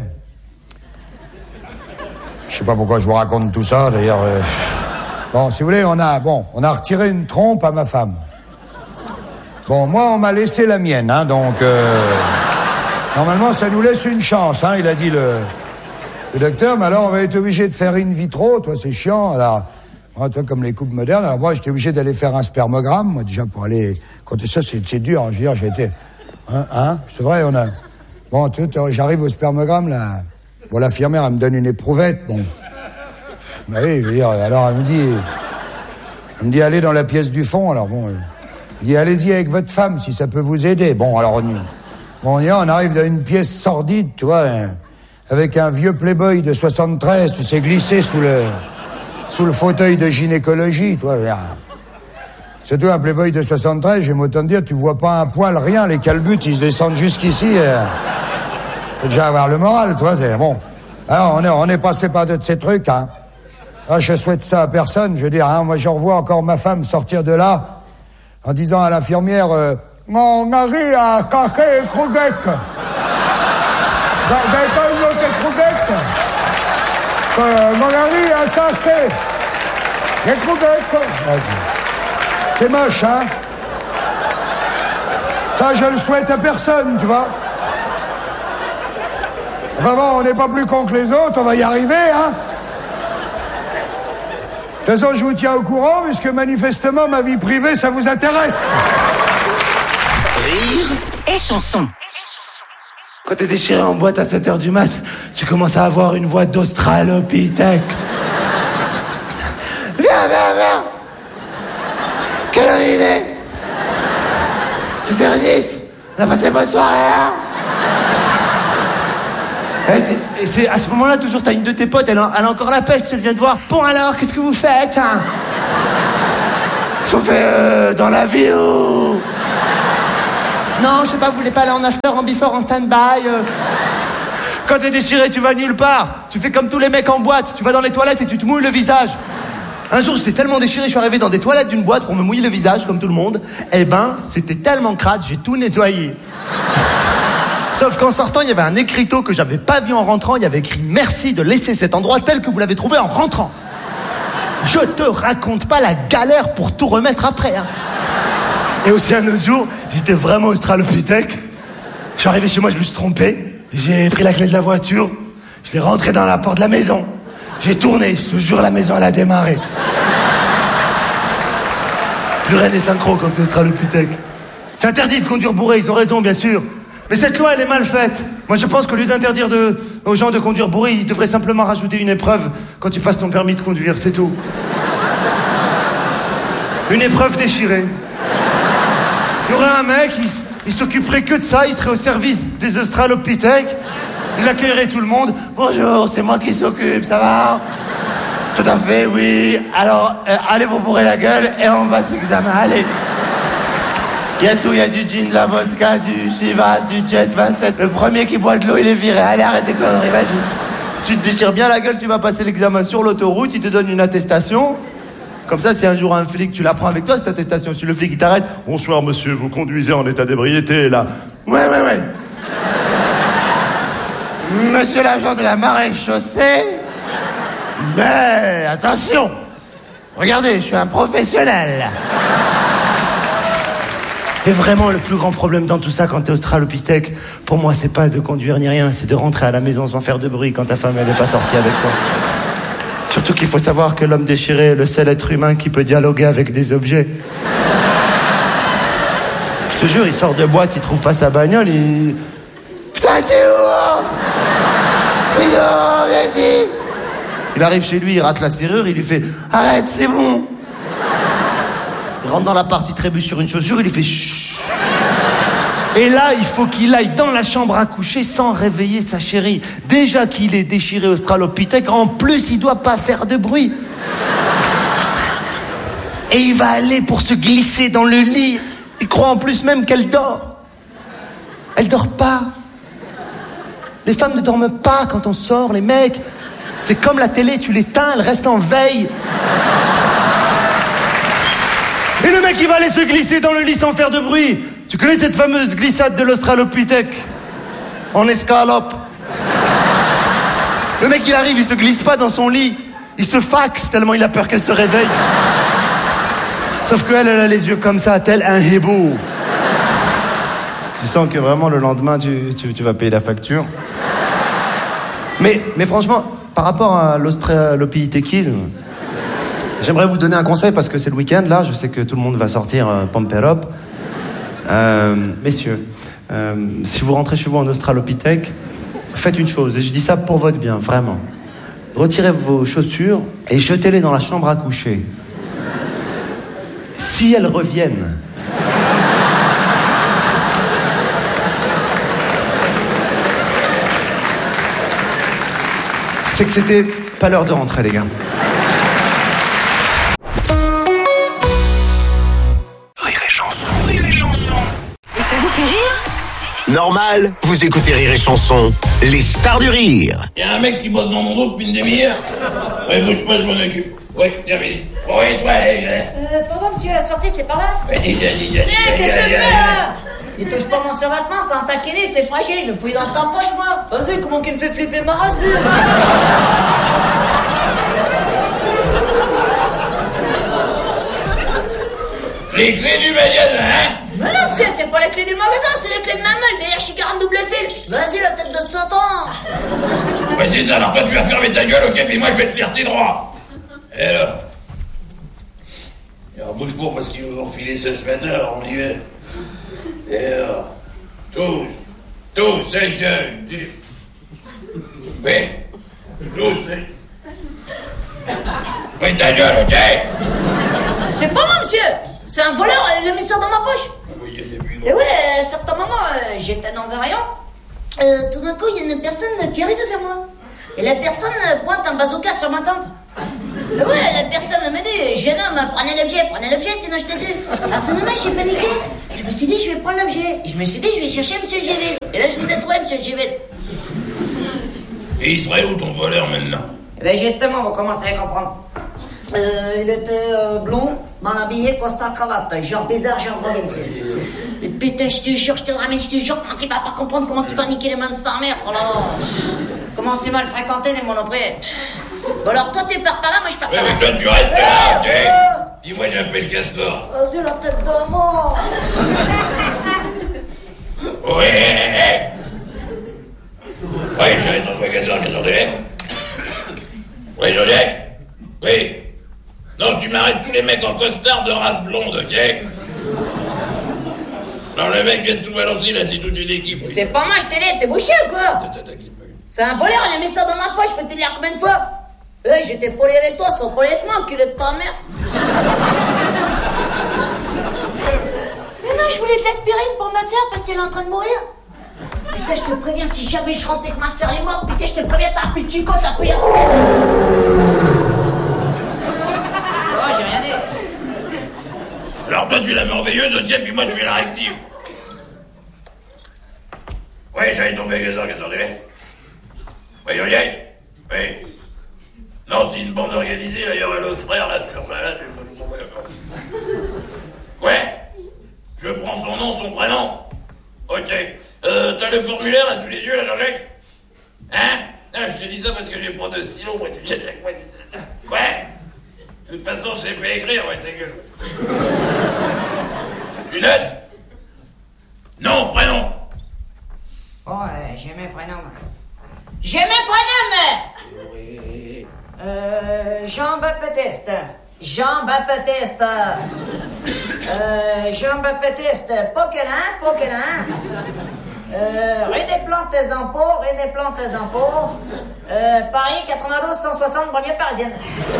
Je sais pas pourquoi je vous raconte tout ça, d'ailleurs. Bon, si vous voulez, on a retiré une trompe à ma femme. Bon, moi, on m'a laissé la mienne, hein, donc... Normalement, ça nous laisse une chance, hein, il a dit le docteur, mais alors on va être obligé de faire in vitro, toi, c'est chiant, alors... Moi, toi, comme les couples modernes, alors moi, j'étais obligé d'aller faire un spermogramme, moi, déjà, pour aller... Quand ça, c'est dur, hein, je veux dire, j'ai été... Hein, c'est vrai, on a... Bon, j'arrive au spermogramme, là... Bon, l'infirmière, elle me donne une éprouvette, bon... Bah oui, je veux dire, alors elle me dit, allez dans la pièce du fond, alors bon... Elle dit, allez-y avec votre femme, si ça peut vous aider. Bon, alors on arrive dans une pièce sordide, tu vois, avec un vieux playboy de 73, tu sais, glissé sous le fauteuil de gynécologie, tu vois. C'est toi, un playboy de 73, j'aime autant te dire, tu vois pas un poil, rien, les calbutes, ils descendent jusqu'ici. Faut déjà avoir le moral, tu vois, c'est bon. Alors, on est passé par de ces trucs, hein. Ah, je souhaite ça à personne, je veux dire, hein, moi, je revois encore ma femme sortir de là, en disant à l'infirmière, mon mari a caqué les croquettes. Vous avez pas une autre croquette? Mon mari a caqué les croquettes. C'est moche, hein? Ça, je le souhaite à personne, tu vois. Enfin bon, on n'est pas plus cons que les autres, on va y arriver, hein? De toute façon, je vous tiens au courant, puisque manifestement, ma vie privée, ça vous intéresse. Rire et Chanson. Quand t'es déchiré en boîte à 7h du mat, tu commences à avoir une voix d'Australopithèque. Viens. Quelle heure il est? 7h10. On a passé bonne soirée, hein? Et c'est à ce moment-là, toujours, t'as une de tes potes, elle a encore la pêche, elle vient te voir. Bon alors, qu'est-ce que vous faites, hein? Qu'est-ce qu'on fait dans la vie ou... Non, je sais pas, vous voulez pas aller en after, en before, en stand-by Quand t'es déchiré, tu vas nulle part. Tu fais comme tous les mecs en boîte. Tu vas dans les toilettes et tu te mouilles le visage. Un jour, j'étais tellement déchiré, je suis arrivé dans des toilettes d'une boîte pour me mouiller le visage, comme tout le monde. Eh ben, c'était tellement crade, j'ai tout nettoyé. Sauf qu'en sortant, il y avait un écriteau que j'avais pas vu en rentrant. Il y avait écrit « Merci de laisser cet endroit tel que vous l'avez trouvé en rentrant ». Je te raconte pas la galère pour tout remettre après. Hein. Et aussi un autre jour, j'étais vraiment australopithèque. Je suis arrivé chez moi, je me suis trompé. J'ai pris la clé de la voiture. Je l'ai rentrée dans la porte de la maison. J'ai tourné, je te jure, la maison, elle a démarré. Plus rien n'est synchro comme t'es australopithèque. C'est interdit de conduire bourré, ils ont raison, bien sûr. Mais cette loi, elle est mal faite. Moi, je pense qu'au lieu d'interdire aux gens de conduire bourré, ils devraient simplement rajouter une épreuve quand tu passes ton permis de conduire, c'est tout. Une épreuve déchirée. Il y aurait un mec, il s'occuperait que de ça, il serait au service des australopithèques, il accueillerait tout le monde. Bonjour, c'est moi qui s'occupe, ça va? Tout à fait, oui. Alors, allez vous bourrer la gueule et on passe l'examen, allez. Il y a tout, il y a du gin, de la vodka, du Chivas, du Jet 27. Le premier qui boit de l'eau, il est viré. Allez, arrête tes conneries, vas-y. Tu te déchires bien la gueule, tu vas passer l'examen sur l'autoroute, il te donne une attestation. Comme ça, si un jour un flic, tu la prends avec toi, cette attestation. Si le flic, il t'arrête, « Bonsoir, monsieur, vous conduisez en état d'ébriété, là. » Ouais. Monsieur l'agent de la maréchaussée. Mais, attention. Regardez, je suis un professionnel. Et vraiment, le plus grand problème dans tout ça, quand t'es australopithèque, pour moi, c'est pas de conduire ni rien, c'est de rentrer à la maison sans faire de bruit quand ta femme, elle est pas sortie avec toi. Surtout qu'il faut savoir que l'homme déchiré est le seul être humain qui peut dialoguer avec des objets. Je te jure, il sort de boîte, il trouve pas sa bagnole, il... Putain, t'es où? Frigo, vas-y. Il arrive chez lui, il rate la serrure, il lui fait « Arrête, c'est bon !» Il rentre dans l'appart, il trébuche sur une chaussure, il lui fait « Chut !» Et là, il faut qu'il aille dans la chambre à coucher sans réveiller sa chérie. Déjà qu'il est déchiré australopithèque, en plus, il doit pas faire de bruit. Et il va aller pour se glisser dans le lit. Il croit en plus même qu'elle dort. Elle dort pas. Les femmes ne dorment pas quand on sort, les mecs. C'est comme la télé, tu l'éteins, elle reste en veille. Et le mec, il va aller se glisser dans le lit sans faire de bruit. Tu connais cette fameuse glissade de l'australopithèque? En escalope. Le mec, il arrive, il se glisse pas dans son lit. Il se faxe tellement il a peur qu'elle se réveille. Sauf qu'elle, elle a les yeux comme ça, tel un hibou. Tu sens que vraiment, le lendemain, tu vas payer la facture. Mais franchement, par rapport à l'australopithéquisme, j'aimerais vous donner un conseil parce que c'est le week-end, là. Je sais que tout le monde va sortir pump it up. Messieurs, si vous rentrez chez vous en australopithèque, faites une chose, et je dis ça pour votre bien, vraiment. Retirez vos chaussures et jetez-les dans la chambre à coucher. Si elles reviennent, c'est que c'était pas l'heure de rentrer, les gars. Rire et chanson, rire et chanson. Et ça vous fait rire? Normal, vous écoutez Rire et chanson, les stars du rire. Y'a un mec qui bosse dans mon dos depuis une demi-heure. Ouais, bouge pas, je m'en occupe. Ouais, terminé. Ouais, toi, pardon, monsieur, la sortie, c'est par là. Vas-y. Qu'est-ce que tu fais, là? Tu touches pas mon survêtement, c'est un taquiné, c'est fragile, je le fouille dans ta poche, moi. Vas-y, comment qu'il me fait flipper ma race, lui? Les clés du magasin, hein? Mais non, monsieur, c'est pas les clés du magasin, c'est les clés de ma meule, derrière, je suis 40 double fil. Vas-y, la tête de Satan. Ouais, c'est ça, alors toi, tu vas fermer ta gueule, ok, puis moi, je vais te lire tes droits. Et alors, bouge pas, parce qu'ils nous ont filé 16 mètres, on y est. Et alors, tous, c'est que... Oui, tous, c'est... Oui, ta gueule, ok? C'est pas moi, monsieur. C'est un voleur, il l'a mis ça dans ma poche. Et ouais, certain moment, j'étais dans un rayon. Tout d'un coup, il y a une personne qui arrive vers moi. Et la personne pointe un bazooka sur ma tempe. Ouais, la personne m'a dit, jeune homme, prenez l'objet, sinon je te tue. À ce moment, j'ai paniqué. Je me suis dit, je vais prendre l'objet. Et je me suis dit, je vais chercher Monsieur Géville. Et là, je vous ai trouvé, Monsieur Géville. Et il serait où ton voleur maintenant? Eh bien, justement, vous commencez à comprendre. Il était blond, mal habillé, costard, cravate. Genre bizarre, genre mauvais, monsieur. Et putain, je te jure, je te ramène, je te jure, comment tu vas pas comprendre, comment tu vas niquer les mains de sa mère. Oh là là. Comment c'est mal fréquenté les monoprés. Bon alors, toi, tu pars par là, moi, je pars par là. Mais toi, tu restes là, ok? Dis-moi, j'appelle Castor. Oh, c'est la tête de mort. Ouais, j'arrive dans le magasin à 14 délai. Oui, Joliette. Oui. Non, tu m'arrêtes tous les mecs en costard de race blonde, ok? Non, le mec vient de tout balancer, là, c'est toute une équipe. C'est pas moi, je t'ai dit, t'es bouché ou quoi? C'est un voleur, il a mis ça dans ma poche, faut te dire combien de fois? J'étais poli avec toi, sans poli avec moi, enculé de ta mère. Mais non, je voulais de l'aspirine pour ma soeur parce qu'elle est en train de mourir. Putain, je te préviens, si jamais je rentre et que ma soeur est morte, putain, je te préviens, t'as plus de chico, t'as pris un... Ça va, j'ai rien dit. Alors toi, tu es la merveilleuse, ok, puis moi, je suis la réactive. Oui, j'allais ton magasin à 14 délai. Oui, Joliette. Oui. Non, c'est une bande organisée, là, il y aurait le frère, là, sur malade. Ouais. Je prends son nom, son prénom. Ok. T'as le formulaire, là, sous les yeux, là, Jean-Jacques? Hein? Ah, je te dis ça parce que j'ai pas de stylo, moi, tu sais. Ouais. De toute façon, je sais pas écrire, ouais, ta gueule. Tu notes? Non, prénom. Oh, j'ai mes prénoms. J'ai mes prénoms! Jean-Baptiste. Jean-Baptiste. Jean-Baptiste. Poquelin. Rue des Plantes en Pau. Paris 92 160, banlieue parisienne.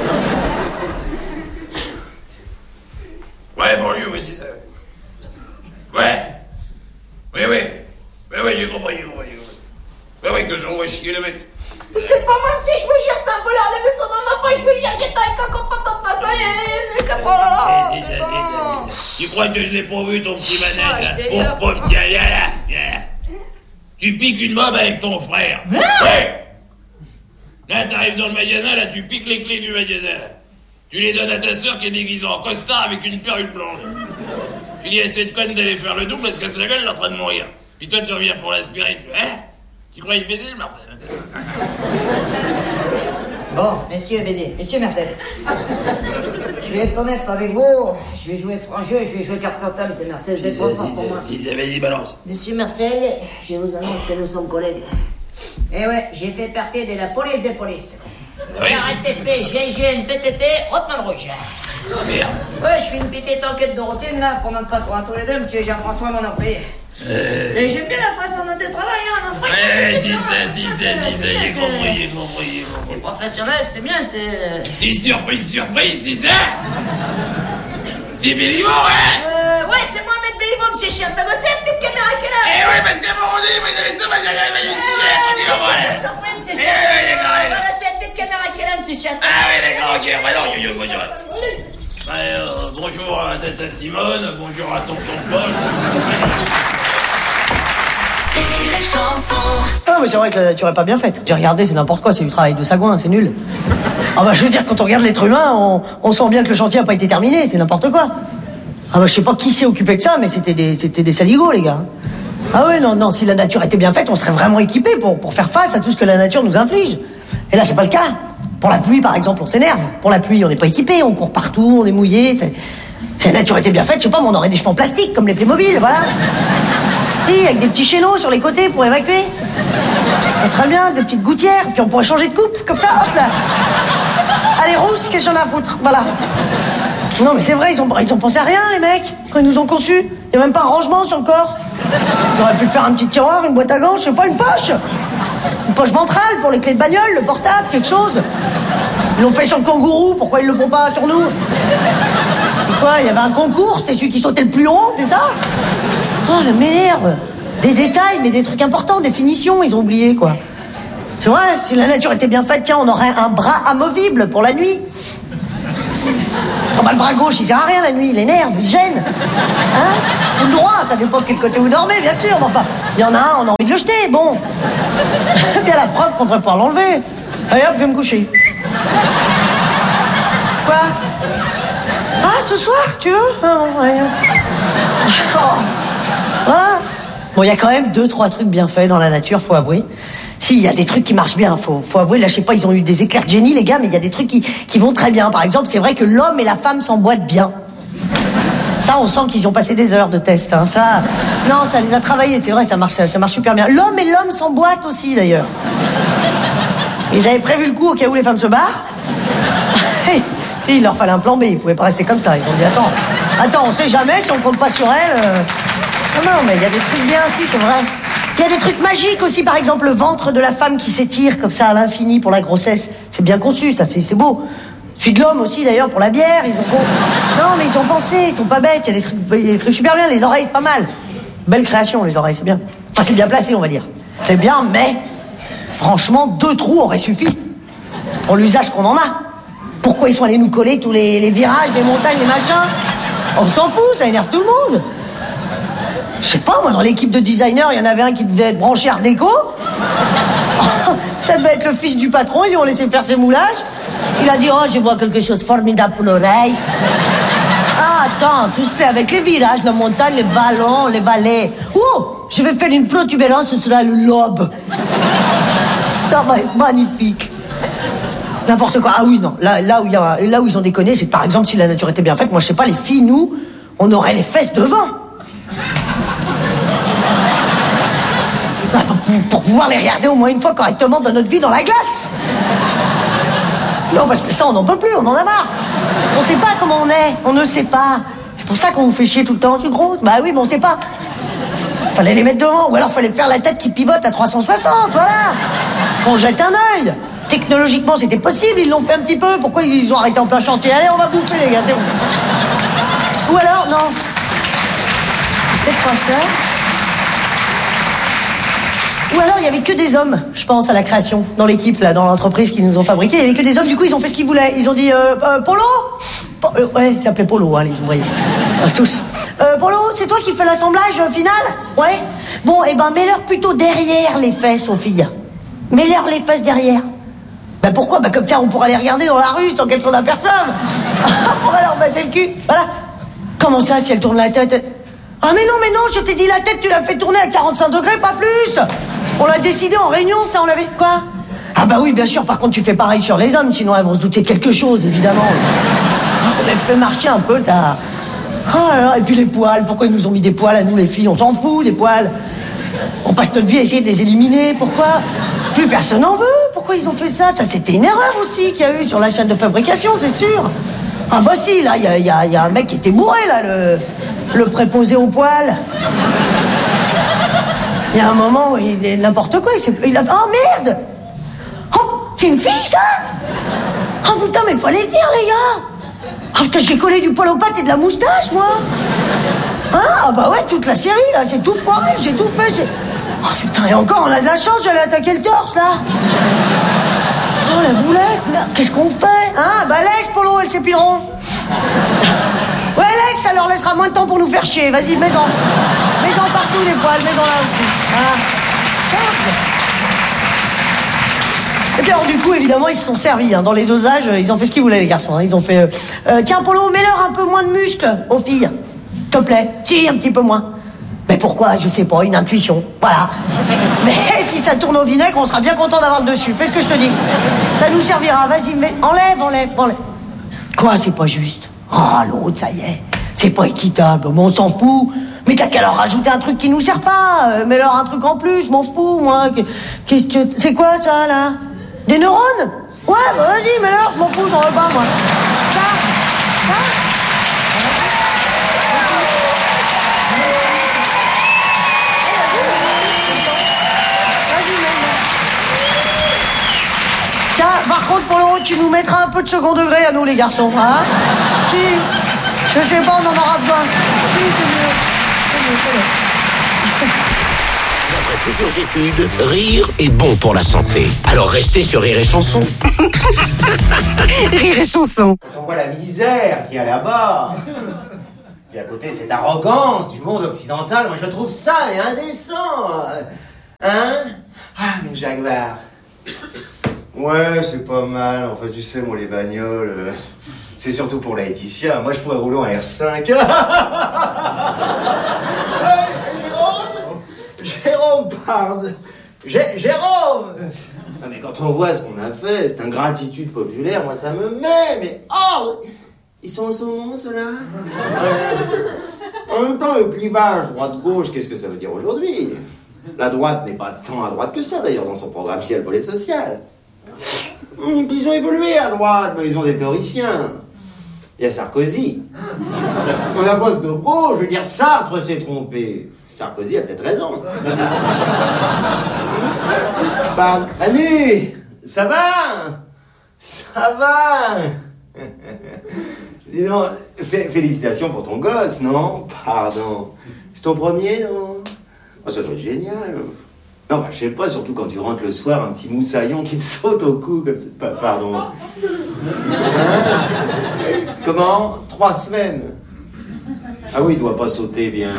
Ouais, banlieue, oui, c'est ça. Ouais. Oui, j'ai compris. Ouais, que j'envoie chier le mec. C'est pas moi, si je vous jure, c'est un voleur, elle met ça dans ma poche, je vous jure, j'étais avec un copain de façon, oh là là, tu crois que je l'ai pas vu, ton petit manette, là? Pauvre pomme, tiens, viens là. Tu piques une mob avec ton frère. Ouais. Là, t'arrives dans le magasin, là, tu piques les clés du magasin, là. Tu les donnes à ta soeur qui est déguisée en costard avec une perruque blanche. Tu dis à cette conne d'aller faire le double parce que sa gueule est en train de mourir. Puis toi, tu reviens pour l'aspirine, hein? Tu crois une baiser, Marcel? Bon, monsieur Marcel. Je vais être honnête avec vous. Je vais jouer franc jeu, je vais jouer carte sur table, c'est Marcel, vous êtes trop fort pour moi. Vas-y, balance. Monsieur Marcel, je vous annonce que nous sommes collègues. Eh ouais, j'ai fait partie de la police des polices. Oui. RATP, GIGN, PTT, Rottman Rouge. Merde. Ouais, je fais une petite enquête de routine là pour notre patron à tous les deux, monsieur Jean-François Monoprix. Et j'aime bien la façon dont tu travailles, hein, non, franchement. C'est j'ai compris. C'est professionnel, c'est bien, c'est... C'est surprise, c'est ça? C'est Béliveau, hein? Ouais, c'est Mohamed Béliveau, monsieur Chien. T'as bossé la petite caméra qui est là? Eh ouais, parce qu'à un moment donné, moi j'avais ça, monsieur Chien. Voilà, c'est la petite caméra qui est là, monsieur Chien. Ah ouais, d'accord, ok. Bah non, bonjour à tata Simone, bonjour à tonton Paul. Ah mais c'est vrai que tu aurais pas bien fait. J'ai regardé, c'est n'importe quoi, c'est du travail de sagouin, c'est nul. Ah bah je veux dire, quand on regarde l'être humain, on sent bien que le chantier a pas été terminé, c'est n'importe quoi. Ah bah je sais pas qui s'est occupé de ça, mais c'était des saligots les gars. Ah ouais, non, si la nature était bien faite, on serait vraiment équipé pour faire face à tout ce que la nature nous inflige. Et là c'est pas le cas. Pour la pluie par exemple, on s'énerve. Pour la pluie, on n'est pas équipé, on court partout, on est mouillé. Si la nature était bien faite, je sais pas, mais on aurait des chevaux en plastique comme les Playmobil, voilà. Si, avec des petits chaînons sur les côtés pour évacuer. Ça serait bien, des petites gouttières, puis on pourrait changer de coupe, comme ça, hop là. Allez, rousse, qu'est-ce qu'on a à foutre, voilà. Non mais c'est vrai, ils ont pensé à rien les mecs, quand ils nous ont conçus. Il n'y a même pas un rangement sur le corps. On aurait pu faire un petit tiroir, une boîte à gants, je sais pas, une poche. Une poche ventrale pour les clés de bagnole, le portable, quelque chose. Ils l'ont fait sur le kangourou, pourquoi ils le font pas sur nous? Et quoi, il y avait un concours, c'était celui qui sautait le plus haut, c'est ça? Oh, ça m'énerve. Des détails, mais des trucs importants, des finitions, ils ont oublié, quoi. C'est vrai, si la nature était bien faite, tiens, on aurait un bras amovible pour la nuit. Oh bah le bras gauche, il sert à rien la nuit, il énerve, il gêne. Hein? Ou le droit, ça dépend de quel côté vous dormez, bien sûr, mais enfin, il y en a un, on a envie de le jeter, bon. Bien la preuve qu'on devrait pouvoir l'enlever. Allez hop, je vais me coucher. Quoi? Ah, ce soir, tu veux? Oh, ouais. Oh. Ah. Bon, il y a quand même 2-3 trucs bien faits dans la nature, faut avouer. Si, il y a des trucs qui marchent bien, faut avouer. Là, je sais pas, ils ont eu des éclairs de génie, les gars, mais il y a des trucs qui vont très bien. Par exemple, c'est vrai que l'homme et la femme s'emboîtent bien. Ça, on sent qu'ils ont passé des heures de test. Hein. Ça, non, ça les a travaillés, c'est vrai, ça marche super bien. L'homme et l'homme s'emboîtent aussi, d'ailleurs. Ils avaient prévu le coup au cas où les femmes se barrent. Si, il leur fallait un plan B, ils pouvaient pas rester comme ça. Ils ont dit, attends, on sait jamais si on compte pas sur elle. Non, mais il y a des trucs bien aussi, c'est vrai. Il y a des trucs magiques aussi, par exemple le ventre de la femme qui s'étire comme ça à l'infini pour la grossesse. C'est bien conçu, ça, c'est beau. Celui de l'homme aussi, d'ailleurs, pour la bière. Non, mais ils ont pensé, ils sont pas bêtes. Il y a des trucs super bien. Les oreilles, c'est pas mal. Belle création, les oreilles, c'est bien. Enfin, c'est bien placé, on va dire. C'est bien, mais franchement, 2 trous auraient suffi pour l'usage qu'on en a. Pourquoi ils sont allés nous coller tous les virages, les montagnes, les machins? On s'en fout, ça énerve tout le monde. Je sais pas, moi, dans l'équipe de designers, il y en avait un qui devait être branché Art déco. Ça devait être le fils du patron, ils lui ont laissé faire ses moulages. Il a dit, oh, je vois quelque chose de formidable pour l'oreille. Ah, attends, tu sais, avec les virages, la montagne, les vallons, les vallées. Oh, je vais faire une protubérance, ce sera le lobe. Ça va être magnifique. N'importe quoi. Ah oui, non. Là où ils ont déconné, c'est que, par exemple, si la nature était bien faite, moi, je sais pas, les filles, nous, on aurait les fesses devant. Pour pouvoir les regarder au moins une fois correctement dans notre vie dans la glace. Non, parce que ça, on n'en peut plus, on en a marre. On sait pas comment on est, on ne sait pas. C'est pour ça qu'on vous fait chier tout le temps, tu grosse. Bah oui, mais on sait pas. Fallait les mettre devant, ou alors fallait faire la tête qui pivote à 360, voilà. Qu'on jette un œil. Technologiquement, c'était possible, ils l'ont fait un petit peu. Pourquoi ils ont arrêté en plein chantier? Allez, on va bouffer, les gars, c'est bon. Ou alors, non. Peut-être pas ça. Ou alors, il n'y avait que des hommes, je pense, à la création, dans l'équipe, là, dans l'entreprise qu'ils nous ont fabriqué. Il n'y avait que des hommes, du coup, ils ont fait ce qu'ils voulaient. Ils ont dit, Polo ouais, il s'appelait Polo, hein, les ouvriers. Tous. Polo, c'est toi qui fais l'assemblage final? Ouais. Bon, eh ben, mets-leur plutôt derrière les fesses aux filles. Mets-leur les fesses derrière. Ben pourquoi? Ben comme ça, on pourra les regarder dans la rue sans qu'elles s'en aperçoivent. On pourra leur mettre le cul. Voilà. Comment ça, si elles tournent la tête? Ah mais non, je t'ai dit la tête, tu l'as fait tourner à 45 degrés, pas plus. On l'a décidé en réunion, ça, on l'avait... Quoi? Ah bah oui, bien sûr, par contre, tu fais pareil sur les hommes, sinon elles vont se douter de quelque chose, évidemment. On les fait marcher un peu, t'as... Oh là là, et puis les poils, pourquoi ils nous ont mis des poils à nous, les filles? On s'en fout, des poils. On passe notre vie à essayer de les éliminer, pourquoi? Plus personne n'en veut, pourquoi ils ont fait ça? Ça, c'était une erreur aussi qu'il y a eu sur la chaîne de fabrication, c'est sûr. Ah bah si, là, il y a un mec qui était bourré, là, le préposé aux poils. Il y a un moment où il est n'importe quoi, il a fait... Oh merde! Oh, c'est une fille, ça? Oh putain, mais il faut aller le dire, les gars! Oh putain, j'ai collé du poil aux pattes et de la moustache, moi! Hein? Ah bah ouais, toute la série, là, j'ai tout foiré, j'ai tout fait, Oh putain, et encore, on a de la chance, j'allais attaquer le torse, là! Oh, la boulette! Qu'est-ce qu'on fait? Hein? Bah laisse, Polo, elles s'épileront! Ouais, laisse, ça leur laissera moins de temps pour nous faire chier. Vas-y, mets-en. Mets-en partout, les poils, mets-en là aussi. Voilà. Et puis alors, du coup, évidemment, ils se sont servis. Hein. Dans les dosages, ils ont fait ce qu'ils voulaient, les garçons. Hein. Ils ont fait... tiens, Polo, mets-leur un peu moins de muscles aux filles. S'il te plaît. Si, un petit peu moins. Mais pourquoi? Je sais pas, une intuition. Voilà. Mais si ça tourne au vinaigre, on sera bien content d'avoir le dessus. Fais ce que je te dis. Ça nous servira. Vas-y, enlève. Quoi, c'est pas juste? Oh, l'autre, ça y est. C'est pas équitable, mais on s'en fout. Mais t'as qu'à leur rajouter un truc qui nous sert pas. Mets-leur un truc en plus, je m'en fous, moi. C'est quoi, ça, là? Des neurones? Ouais, bah vas-y, mets-leur, je m'en fous, j'en veux pas, moi. Ça? Tiens, par contre, pour le haut, tu nous mettras un peu de second degré à nous, les garçons, hein? Si, je sais pas, on en aura besoin. Si, c'est mieux. plusieurs études, rire est bon pour la santé. Alors restez sur Rire et Chanson. Rire et Chanson. Quand on voit la misère qu'il y a là-bas, puis à côté cette arrogance du monde occidental, moi je trouve ça indécent. Hein? Ah, mon Jaguar. Ouais, c'est pas mal. Enfin, tu sais, moi, les bagnoles, c'est surtout pour la Laetitia. Moi, je pourrais rouler en R5. Jérôme, pardon. Jérôme. Non, mais quand on voit ce qu'on a fait, cette ingratitude populaire, moi, ça me met, mais hors. Ils sont au saumon, ceux-là. En même temps, le clivage droite-gauche, qu'est-ce que ça veut dire aujourd'hui? La droite n'est pas tant à droite que ça, d'ailleurs, dans son programme le volet social. Ils ont évolué à droite, mais ils ont des théoriciens. Il y a Sarkozy. On a pas de gauche, je veux dire, Sartre s'est trompé. Sarkozy a peut-être raison. Pardon. Manu, ça va? Ça va? Dis donc, félicitations pour ton gosse, non? Pardon. C'est ton premier, non? Oh, ça doit être génial. Non, bah, je sais pas, surtout quand tu rentres le soir, un petit moussaillon qui te saute au cou comme ça. Pardon. Hein? Comment? 3 semaines. Ah oui, il doit pas sauter bien.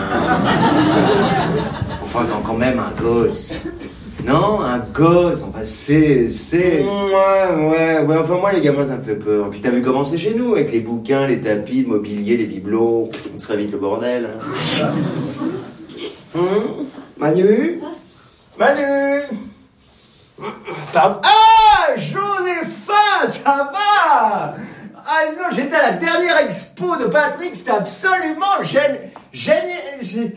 Enfin, quand même un gosse. Non, un gosse, enfin, c'est... Ouais, enfin, moi, les gamins, ça me fait peur. Et puis, t'as vu comment c'est chez nous, avec les bouquins, les tapis, le mobilier, les bibelots. On serait vite le bordel. Manu? Pardon. Ah, Josépha, ça va? Ah non, j'étais à la dernière expo de Patrick, c'était absolument génial.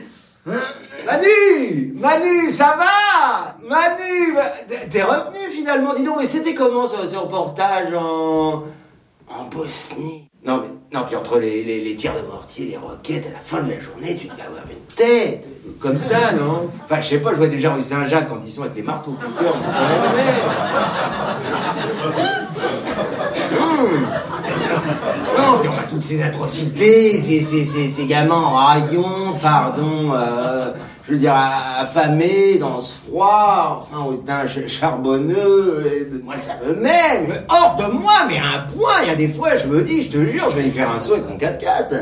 Manu, ça va? Manu, t'es revenu finalement, dis donc, mais c'était comment ce reportage en Bosnie? Non, puis entre les tirs de mortier, les roquettes, à la fin de la journée, tu dois avoir une tête, comme ça, non? Enfin, je sais pas, je vois déjà rue Saint-Jacques quand ils sont avec les marteaux piqueurs, mais non, puis on a toutes ces atrocités, ces gamins en rayon, pardon, je veux dire, affamés, dans ce froid, enfin, au teint charbonneux, moi ça me met, mais hors de moi, mais à un point, il y a des fois, je me dis, je te jure, je vais y faire un saut avec mon 4x4.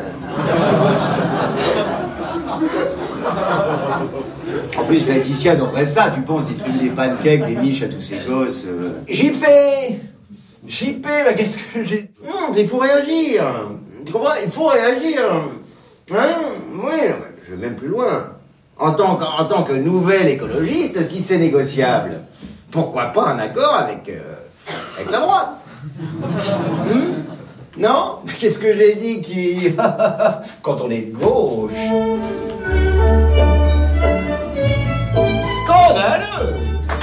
En plus, Laetitia devrait ça, tu penses, distribuer des pancakes, des miches à tous ces gosses. JP, bah qu'est-ce que j'ai... Non, il faut réagir. Tu comprends? Il faut réagir. Hein? Oui, je vais même plus loin. En tant que nouvelle écologiste, si c'est négociable, pourquoi pas un accord avec la droite? Non? Qu'est-ce que j'ai dit qui... Quand on est de gauche... Scandaleux!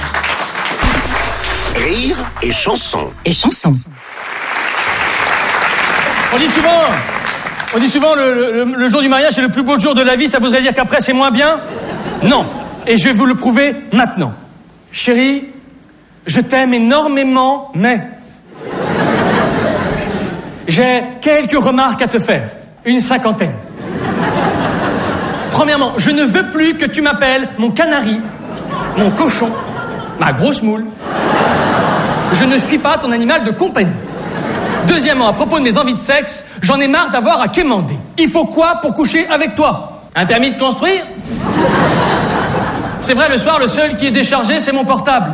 Rire et Chanson. Et Chanson. On dit souvent le jour du mariage est le plus beau jour de la vie, ça voudrait dire qu'après c'est moins bien? Non. Et je vais vous le prouver maintenant. Chérie, je t'aime énormément, mais... j'ai quelques remarques à te faire. Une 50aine. Premièrement, je ne veux plus que tu m'appelles mon canari, mon cochon, ma grosse moule. Je ne suis pas ton animal de compagnie. Deuxièmement, à propos de mes envies de sexe, j'en ai marre d'avoir à quémander. Il faut quoi pour coucher avec toi? Un permis de construire? C'est vrai, le soir, le seul qui est déchargé, c'est mon portable.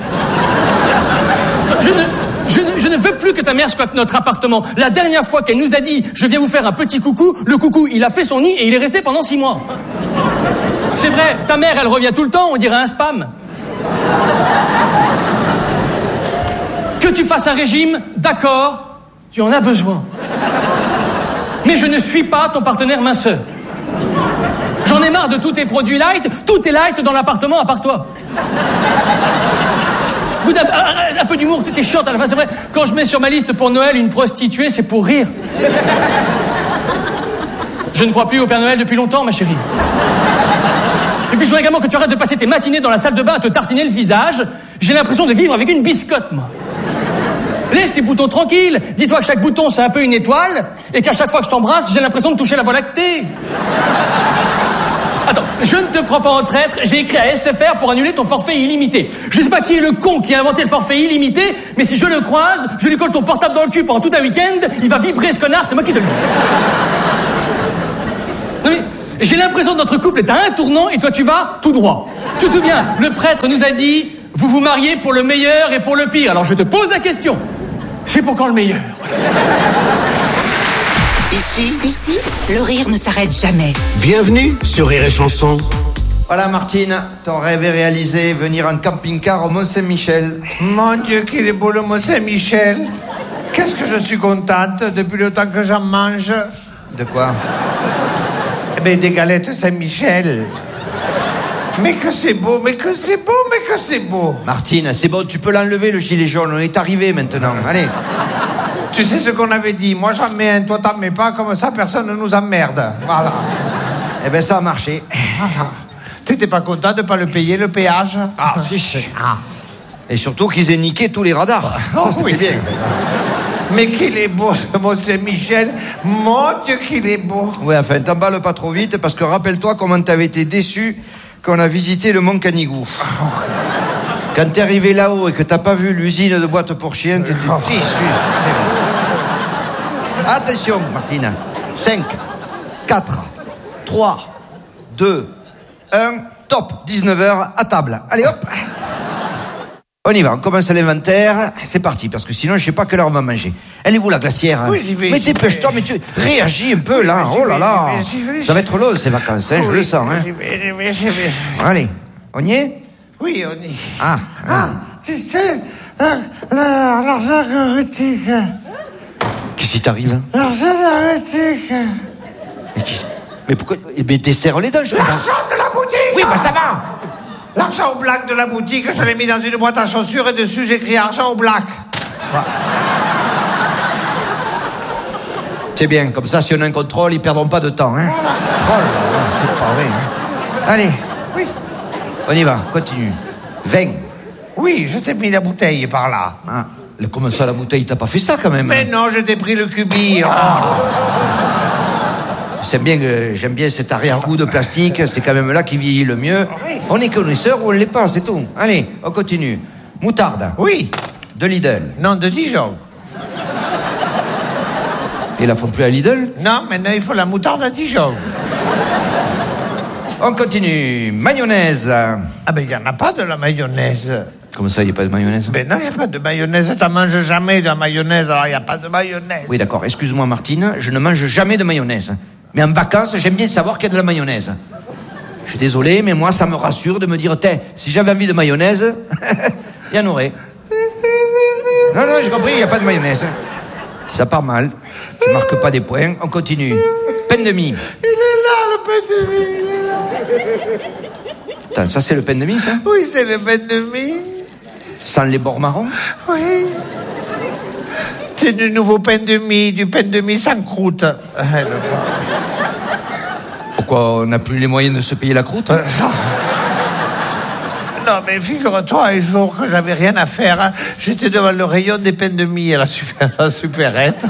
Je ne veux plus que ta mère squatte notre appartement. La dernière fois qu'elle nous a dit « je viens vous faire un petit coucou », le coucou, il a fait son nid et il est resté pendant 6 mois. C'est vrai, ta mère, elle revient tout le temps, on dirait un spam. Que tu fasses un régime, d'accord, tu en as besoin. Mais je ne suis pas ton partenaire minceur. J'en ai marre de tous tes produits light, tout est light dans l'appartement à part toi. Un peu d'humour, t'es chiante à la fin, c'est vrai. Quand je mets sur ma liste pour Noël une prostituée, c'est pour rire. Je ne crois plus au Père Noël depuis longtemps, ma chérie. Et puis je voudrais également que tu arrêtes de passer tes matinées dans la salle de bain à te tartiner le visage. J'ai l'impression de vivre avec une biscotte, moi. Laisse tes boutons tranquilles. Dis-toi que chaque bouton, c'est un peu une étoile, et qu'à chaque fois que je t'embrasse, j'ai l'impression de toucher la Voie lactée. Attends, je ne te prends pas en traître, j'ai écrit à SFR pour annuler ton forfait illimité. Je sais pas qui est le con qui a inventé le forfait illimité, mais si je le croise, je lui colle ton portable dans le cul pendant tout un week-end, il va vibrer ce connard, c'est moi qui te le dis. Non mais, j'ai l'impression que notre couple est à un tournant et toi tu vas tout droit. Tu te souviens, le prêtre nous a dit, vous vous mariez pour le meilleur et pour le pire. Alors je te pose la question, c'est pour quand le meilleur? Ici, le rire ne s'arrête jamais. Bienvenue sur Rire et Chanson. Voilà Martine, ton rêve est réalisé, venir en camping-car au Mont-Saint-Michel. Mon Dieu, qu'il est beau le Mont-Saint-Michel. Qu'est-ce que je suis contente depuis le temps que j'en mange. De quoi? Eh bien, des galettes Saint-Michel. Mais que c'est beau, mais que c'est beau, mais que c'est beau. Martine, c'est bon, tu peux l'enlever le gilet jaune, on est arrivé maintenant, allez. Tu sais ce qu'on avait dit, moi j'en mets un, toi t'en mets pas, comme ça personne ne nous emmerde. Voilà. Eh ben ça a marché. Voilà. T'étais pas content de pas le payer, le péage? Ah, si. Ah. Et surtout qu'ils aient niqué tous les radars. Ça, c'était oui. bien. Mais qu'il est beau ce Mont-Saint-Michel. Mon Dieu, qu'il est beau. Ouais, enfin, t'emballes pas trop vite, parce que rappelle-toi comment t'avais été déçu quand on a visité le Mont Canigou. Quand t'es arrivé là-haut et que t'as pas vu l'usine de boîtes pour chiens, t'étais déçu. Attention, Martine. 5, 4, 3, 2, 1, top. 19h, à table. Allez, hop. On y va, on commence l'inventaire. C'est parti, parce que sinon, je sais pas quelle heure on va manger. Elle est où, la glacière? Oui, j'y vais. Mais dépêche-toi, mais tu réagis un peu, là. Oh là là. Ça va être long, ces vacances, hein, je le sens. Hein. J'y vais. Allez, on y est? Oui, on y est. Ah. Tu sais, l'argent arithmétique. Qu'est-ce qui t'arrive? L'argent arithmétique. Mais pourquoi? Mais t'es serre les dents, je comprends. L'argent de la boutique! Oui, bah ça va! L'argent au black de la boutique, je l'ai mis dans une boîte à chaussures et dessus j'écris argent au black. Voilà. C'est bien, comme ça, si on a un contrôle, ils perdront pas de temps, hein? Voilà. Oh là là, c'est pas vrai, hein? Allez. Oui. On y va, continue. 20. Oui, je t'ai mis la bouteille par là. Ah, comment ça, la bouteille? T'as pas fait ça, quand même? Mais non, je t'ai pris le cubi. J'aime bien cet arrière-goût de plastique, c'est quand même là qui vieillit le mieux. On est connaisseur ou on l'est pas, c'est tout. Allez, on continue. Moutarde. Oui. De Lidl. Non, de Dijon. Ils la font plus à Lidl? Non, maintenant il faut la moutarde à Dijon. On continue. Mayonnaise. Ah ben il n'y en a pas de la mayonnaise. Comment ça, il n'y a pas de mayonnaise? Ben non, il n'y a pas de mayonnaise. T'en manges jamais de la mayonnaise, alors il n'y a pas de mayonnaise. Oui, d'accord. Excuse-moi, Martine, je ne mange jamais de mayonnaise. Mais en vacances, j'aime bien savoir qu'il y a de la mayonnaise. Je suis désolé, mais moi, ça me rassure de me dire, si j'avais envie de mayonnaise, il y en aurait. Non, j'ai compris, il n'y a pas de mayonnaise. Ça part mal. Tu marques pas des points. On continue. Pain de mie. Il est là, le pain de mie. Il est là. Attends, ça, c'est le pain de mie, ça? Oui, c'est le pain de mie. Sans les bords marrons? Oui. C'est du nouveau pain de mie sans croûte. Pourquoi on n'a plus les moyens de se payer la croûte? Non, mais figure-toi, un jour que j'avais rien à faire, hein, j'étais devant le rayon des pains de mie à la supérette.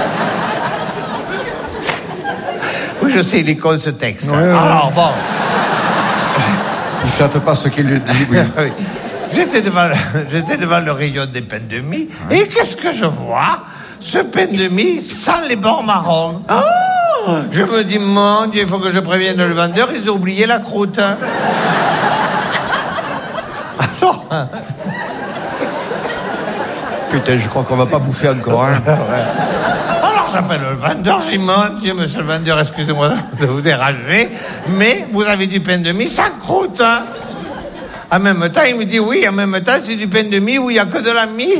Oui, je sais, il est con ce texte. Ouais, alors, bon. Il ne flatte pas ce qu'il lui dit, oui. Oui. J'étais devant le rayon des pains de mie, et qu'est-ce que je vois? Ce pain de mie sans les bords marrons. Oh, je me dis, mon Dieu, il faut que je prévienne le vendeur, ils ont oublié la croûte. Alors... Putain, je crois qu'on va pas bouffer encore, hein. Alors j'appelle le vendeur, je dis, mon Dieu, monsieur le vendeur, excusez-moi de vous déranger, mais vous avez du pain de mie sans croûte, hein. En même temps, il me dit, oui, en même temps, c'est du pain de mie où il n'y a que de la mie.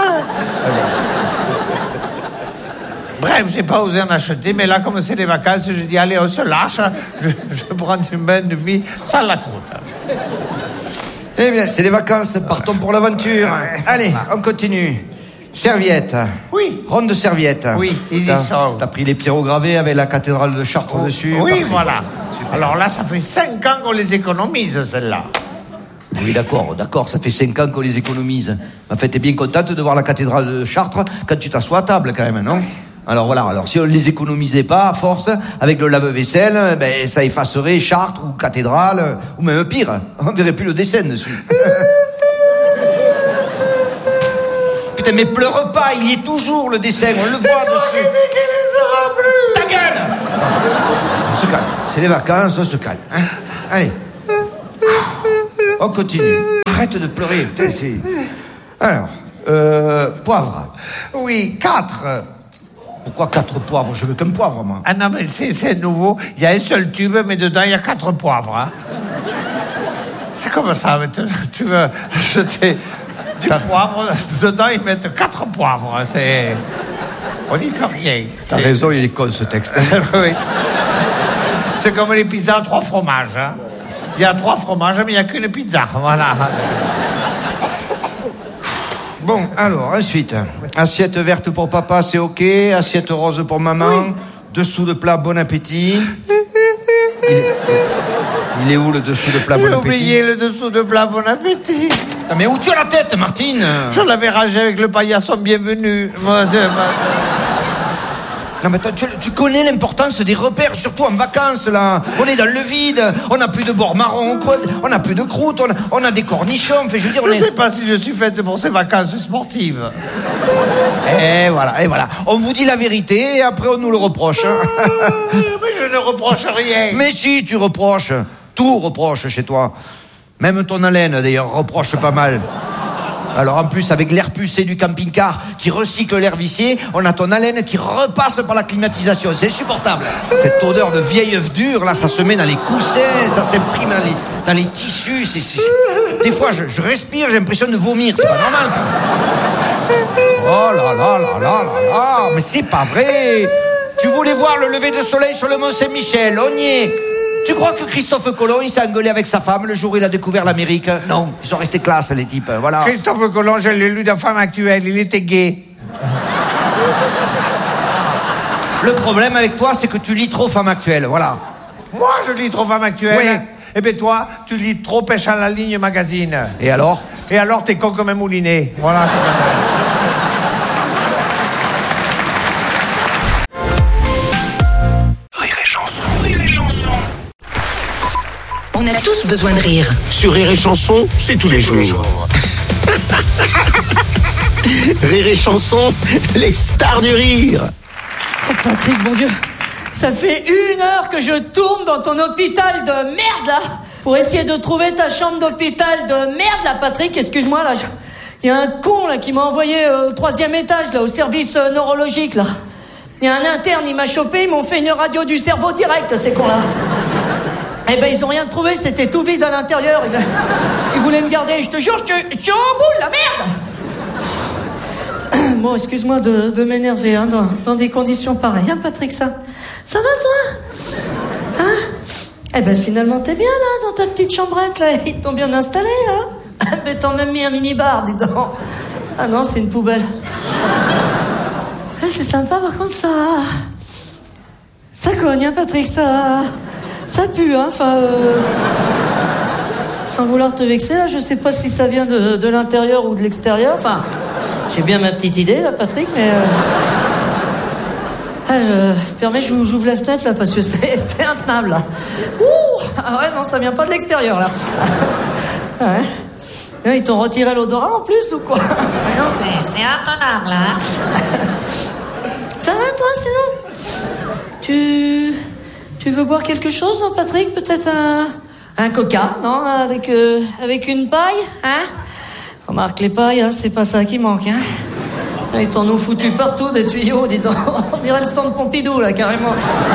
Bref, j'ai pas osé en acheter, mais là, comme c'est les vacances, je dis, allez, on se lâche, je prends du pain de mie sans la croûte. Eh bien, c'est les vacances, partons pour l'aventure. Allez, on continue. Serviette. Oui. Ronde de serviette. Oui, ils y sont. T'as pris les pyrogravés avec la cathédrale de Chartres dessus. Oui, parfait. voilà. Super. Alors là, ça fait 5 ans qu'on les économise, celles-là. Oui, d'accord, ça fait 5 ans qu'on les économise. En fait, t'es bien contente de voir la cathédrale de Chartres quand tu t'assois à table, quand même, non? Alors voilà, alors si on les économisait pas à force, avec le lave-vaisselle, ben ça effacerait Chartres ou Cathédrale, ou même pire, on verrait plus le dessin dessus. Putain, mais pleure pas, il y est toujours le dessin, on le voit dessus. Ta gueule! On se calme, c'est les vacances, on se calme. Hein. Allez. On continue. Arrête de pleurer, putain, c'est... Alors, poivre. Oui, 4. Pourquoi 4 poivres? Je veux qu'un poivre, moi. Ah non, mais c'est nouveau. Il y a un seul tube, mais dedans, il y a 4 poivres. Hein. C'est comme ça, mais tu veux acheter du poivre, dedans, ils mettent 4 poivres. C'est... On n'y peut rien. T'as raison, il est con, ce texte. Oui. C'est comme les pizzas à 3 fromages. Hein. Il y a 3 fromages, mais il n'y a qu'une pizza. Voilà. Bon, alors, ensuite, assiette verte pour papa, c'est ok. Assiette rose pour maman. Oui. Dessous de plat, bon appétit. Il est où le dessous de plat, bon appétit? J'ai oublié le dessous de plat, bon appétit. Ah, mais où tu as la tête, Martine? Je l'avais rangé avec le paillasson bienvenu. Non, mais tu connais l'importance des repères, surtout en vacances, là. On est dans le vide, on n'a plus de bord marron, quoi. On n'a plus de croûte, on a des cornichons. Enfin, je veux dire, je sais pas si je suis faite pour ces vacances sportives. Et voilà. On vous dit la vérité et après on nous le reproche. Mais je ne reproche rien. Mais si, tu reproches. Tout reproche chez toi. Même ton haleine, d'ailleurs, reproche pas mal. Alors en plus, avec l'air pucé du camping-car qui recycle l'air vicié, on a ton haleine qui repasse par la climatisation. C'est insupportable. Cette odeur de vieil œuf dur, là, ça se met dans les coussins, ça s'imprime dans les tissus. Des fois, je respire, j'ai l'impression de vomir. C'est pas normal. Oh là là là là là là. Mais c'est pas vrai. Tu voulais voir le lever de soleil sur le Mont Saint-Michel, on y est. Tu crois que Christophe Colomb, il s'est engueulé avec sa femme le jour où il a découvert l'Amérique? Non, ils sont restés classe, les types, voilà. Christophe Colomb, je l'ai lu dans Femme Actuelle, il était gay. Le problème avec toi, c'est que tu lis trop Femme Actuelle, voilà. Moi, je lis trop Femme Actuelle? Oui. Eh bien, toi, tu lis trop Pêche à la ligne magazine. Et alors? Et alors, t'es con comme un moulinet. Voilà, c'est pas ça. On a tous besoin de rire. Sur Rire et Chanson, c'est tous les jours. Rire et Chanson, les stars du rire. Oh Patrick, mon Dieu, ça fait 1 heure que je tourne dans ton hôpital de merde, là, pour essayer de trouver ta chambre d'hôpital de merde, là, Patrick, excuse-moi, là. Il y a un con, là, qui m'a envoyé au 3e étage, là, au service neurologique, là. Il y a un interne, il m'a chopé, ils m'ont fait une radio du cerveau direct, ces cons-là. Eh ben, ils ont rien trouvé, c'était tout vide à l'intérieur. Ils voulaient me garder, je te jure, je suis en boule, la merde. Bon, excuse-moi de m'énerver, hein, dans des conditions pareilles, hein, Patrick, ça va, toi? Hein? Eh ben, finalement, t'es bien, là, dans ta petite chambrette, là, ils t'ont bien installé, hein? Mais t'en même mis un mini-bar, dis donc. Ah non, c'est une poubelle. Ah, c'est sympa, par contre, ça cogne, hein, Patrick, ça pue, hein, enfin... Sans vouloir te vexer, là, je sais pas si ça vient de l'intérieur ou de l'extérieur, enfin... J'ai bien ma petite idée, là, Patrick, mais... permets, j'ouvre la fenêtre, là, parce que c'est intenable, là. Ouh! Ah ouais, non, ça vient pas de l'extérieur, là. Ouais. Ils t'ont retiré l'odorat, en plus, ou quoi? Non, c'est intenable, là. Ça va, toi, sinon? Tu veux boire quelque chose, non, Patrick? Peut-être un coca, non? Avec une paille, hein? Remarque, les pailles, hein, c'est pas ça qui manque, hein? Ils t'en ont foutu partout, des tuyaux, dis donc. On dirait le centre Pompidou, là, carrément.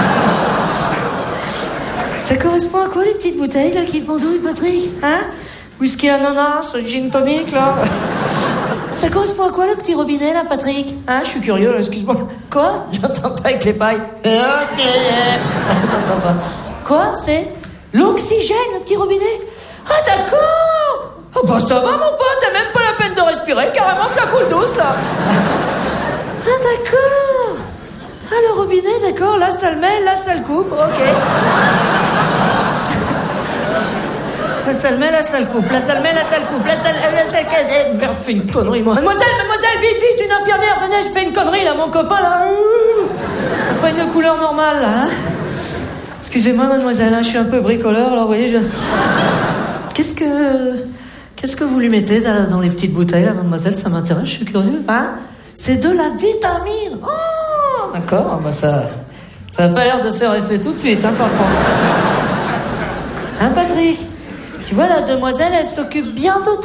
Ça correspond à quoi, les petites bouteilles, là, qui pendouillent, Patrick? Hein? Whisky ananas, gin tonic, là. Ça correspond à quoi, le petit robinet, là, Patrick? Hein? Je suis curieux, là, excuse-moi. Quoi? J'entends pas avec les pailles. Ok. J'entends pas. Quoi? C'est l'oxygène, le petit robinet? Ah, d'accord! Oh, bah, ça va, mon pote, t'as même pas la peine de respirer, carrément, ça coule douce, là. Ah, d'accord. Ah, le robinet, d'accord, là, ça le met, là, ça le coupe, ok. Là, ça le met, là, ça le coupe, là, ça le met, là, ça le coupe, là, ça le... Merde, fais une connerie, moi. Mademoiselle, vite, une infirmière, venez, je fais une connerie, là, mon copain, là. pas une couleur normale, là, hein? Excusez-moi, mademoiselle, hein, je suis un peu bricoleur, alors vous voyez, Qu'est-ce que vous lui mettez dans les petites bouteilles, là, mademoiselle? Ça m'intéresse, je suis curieux. Hein? C'est de la vitamine. Oh, d'accord, bah ça a pas l'air de faire effet tout de suite, hein, par contre. Hein, Patrick? Tu vois, la demoiselle, elle s'occupe bien de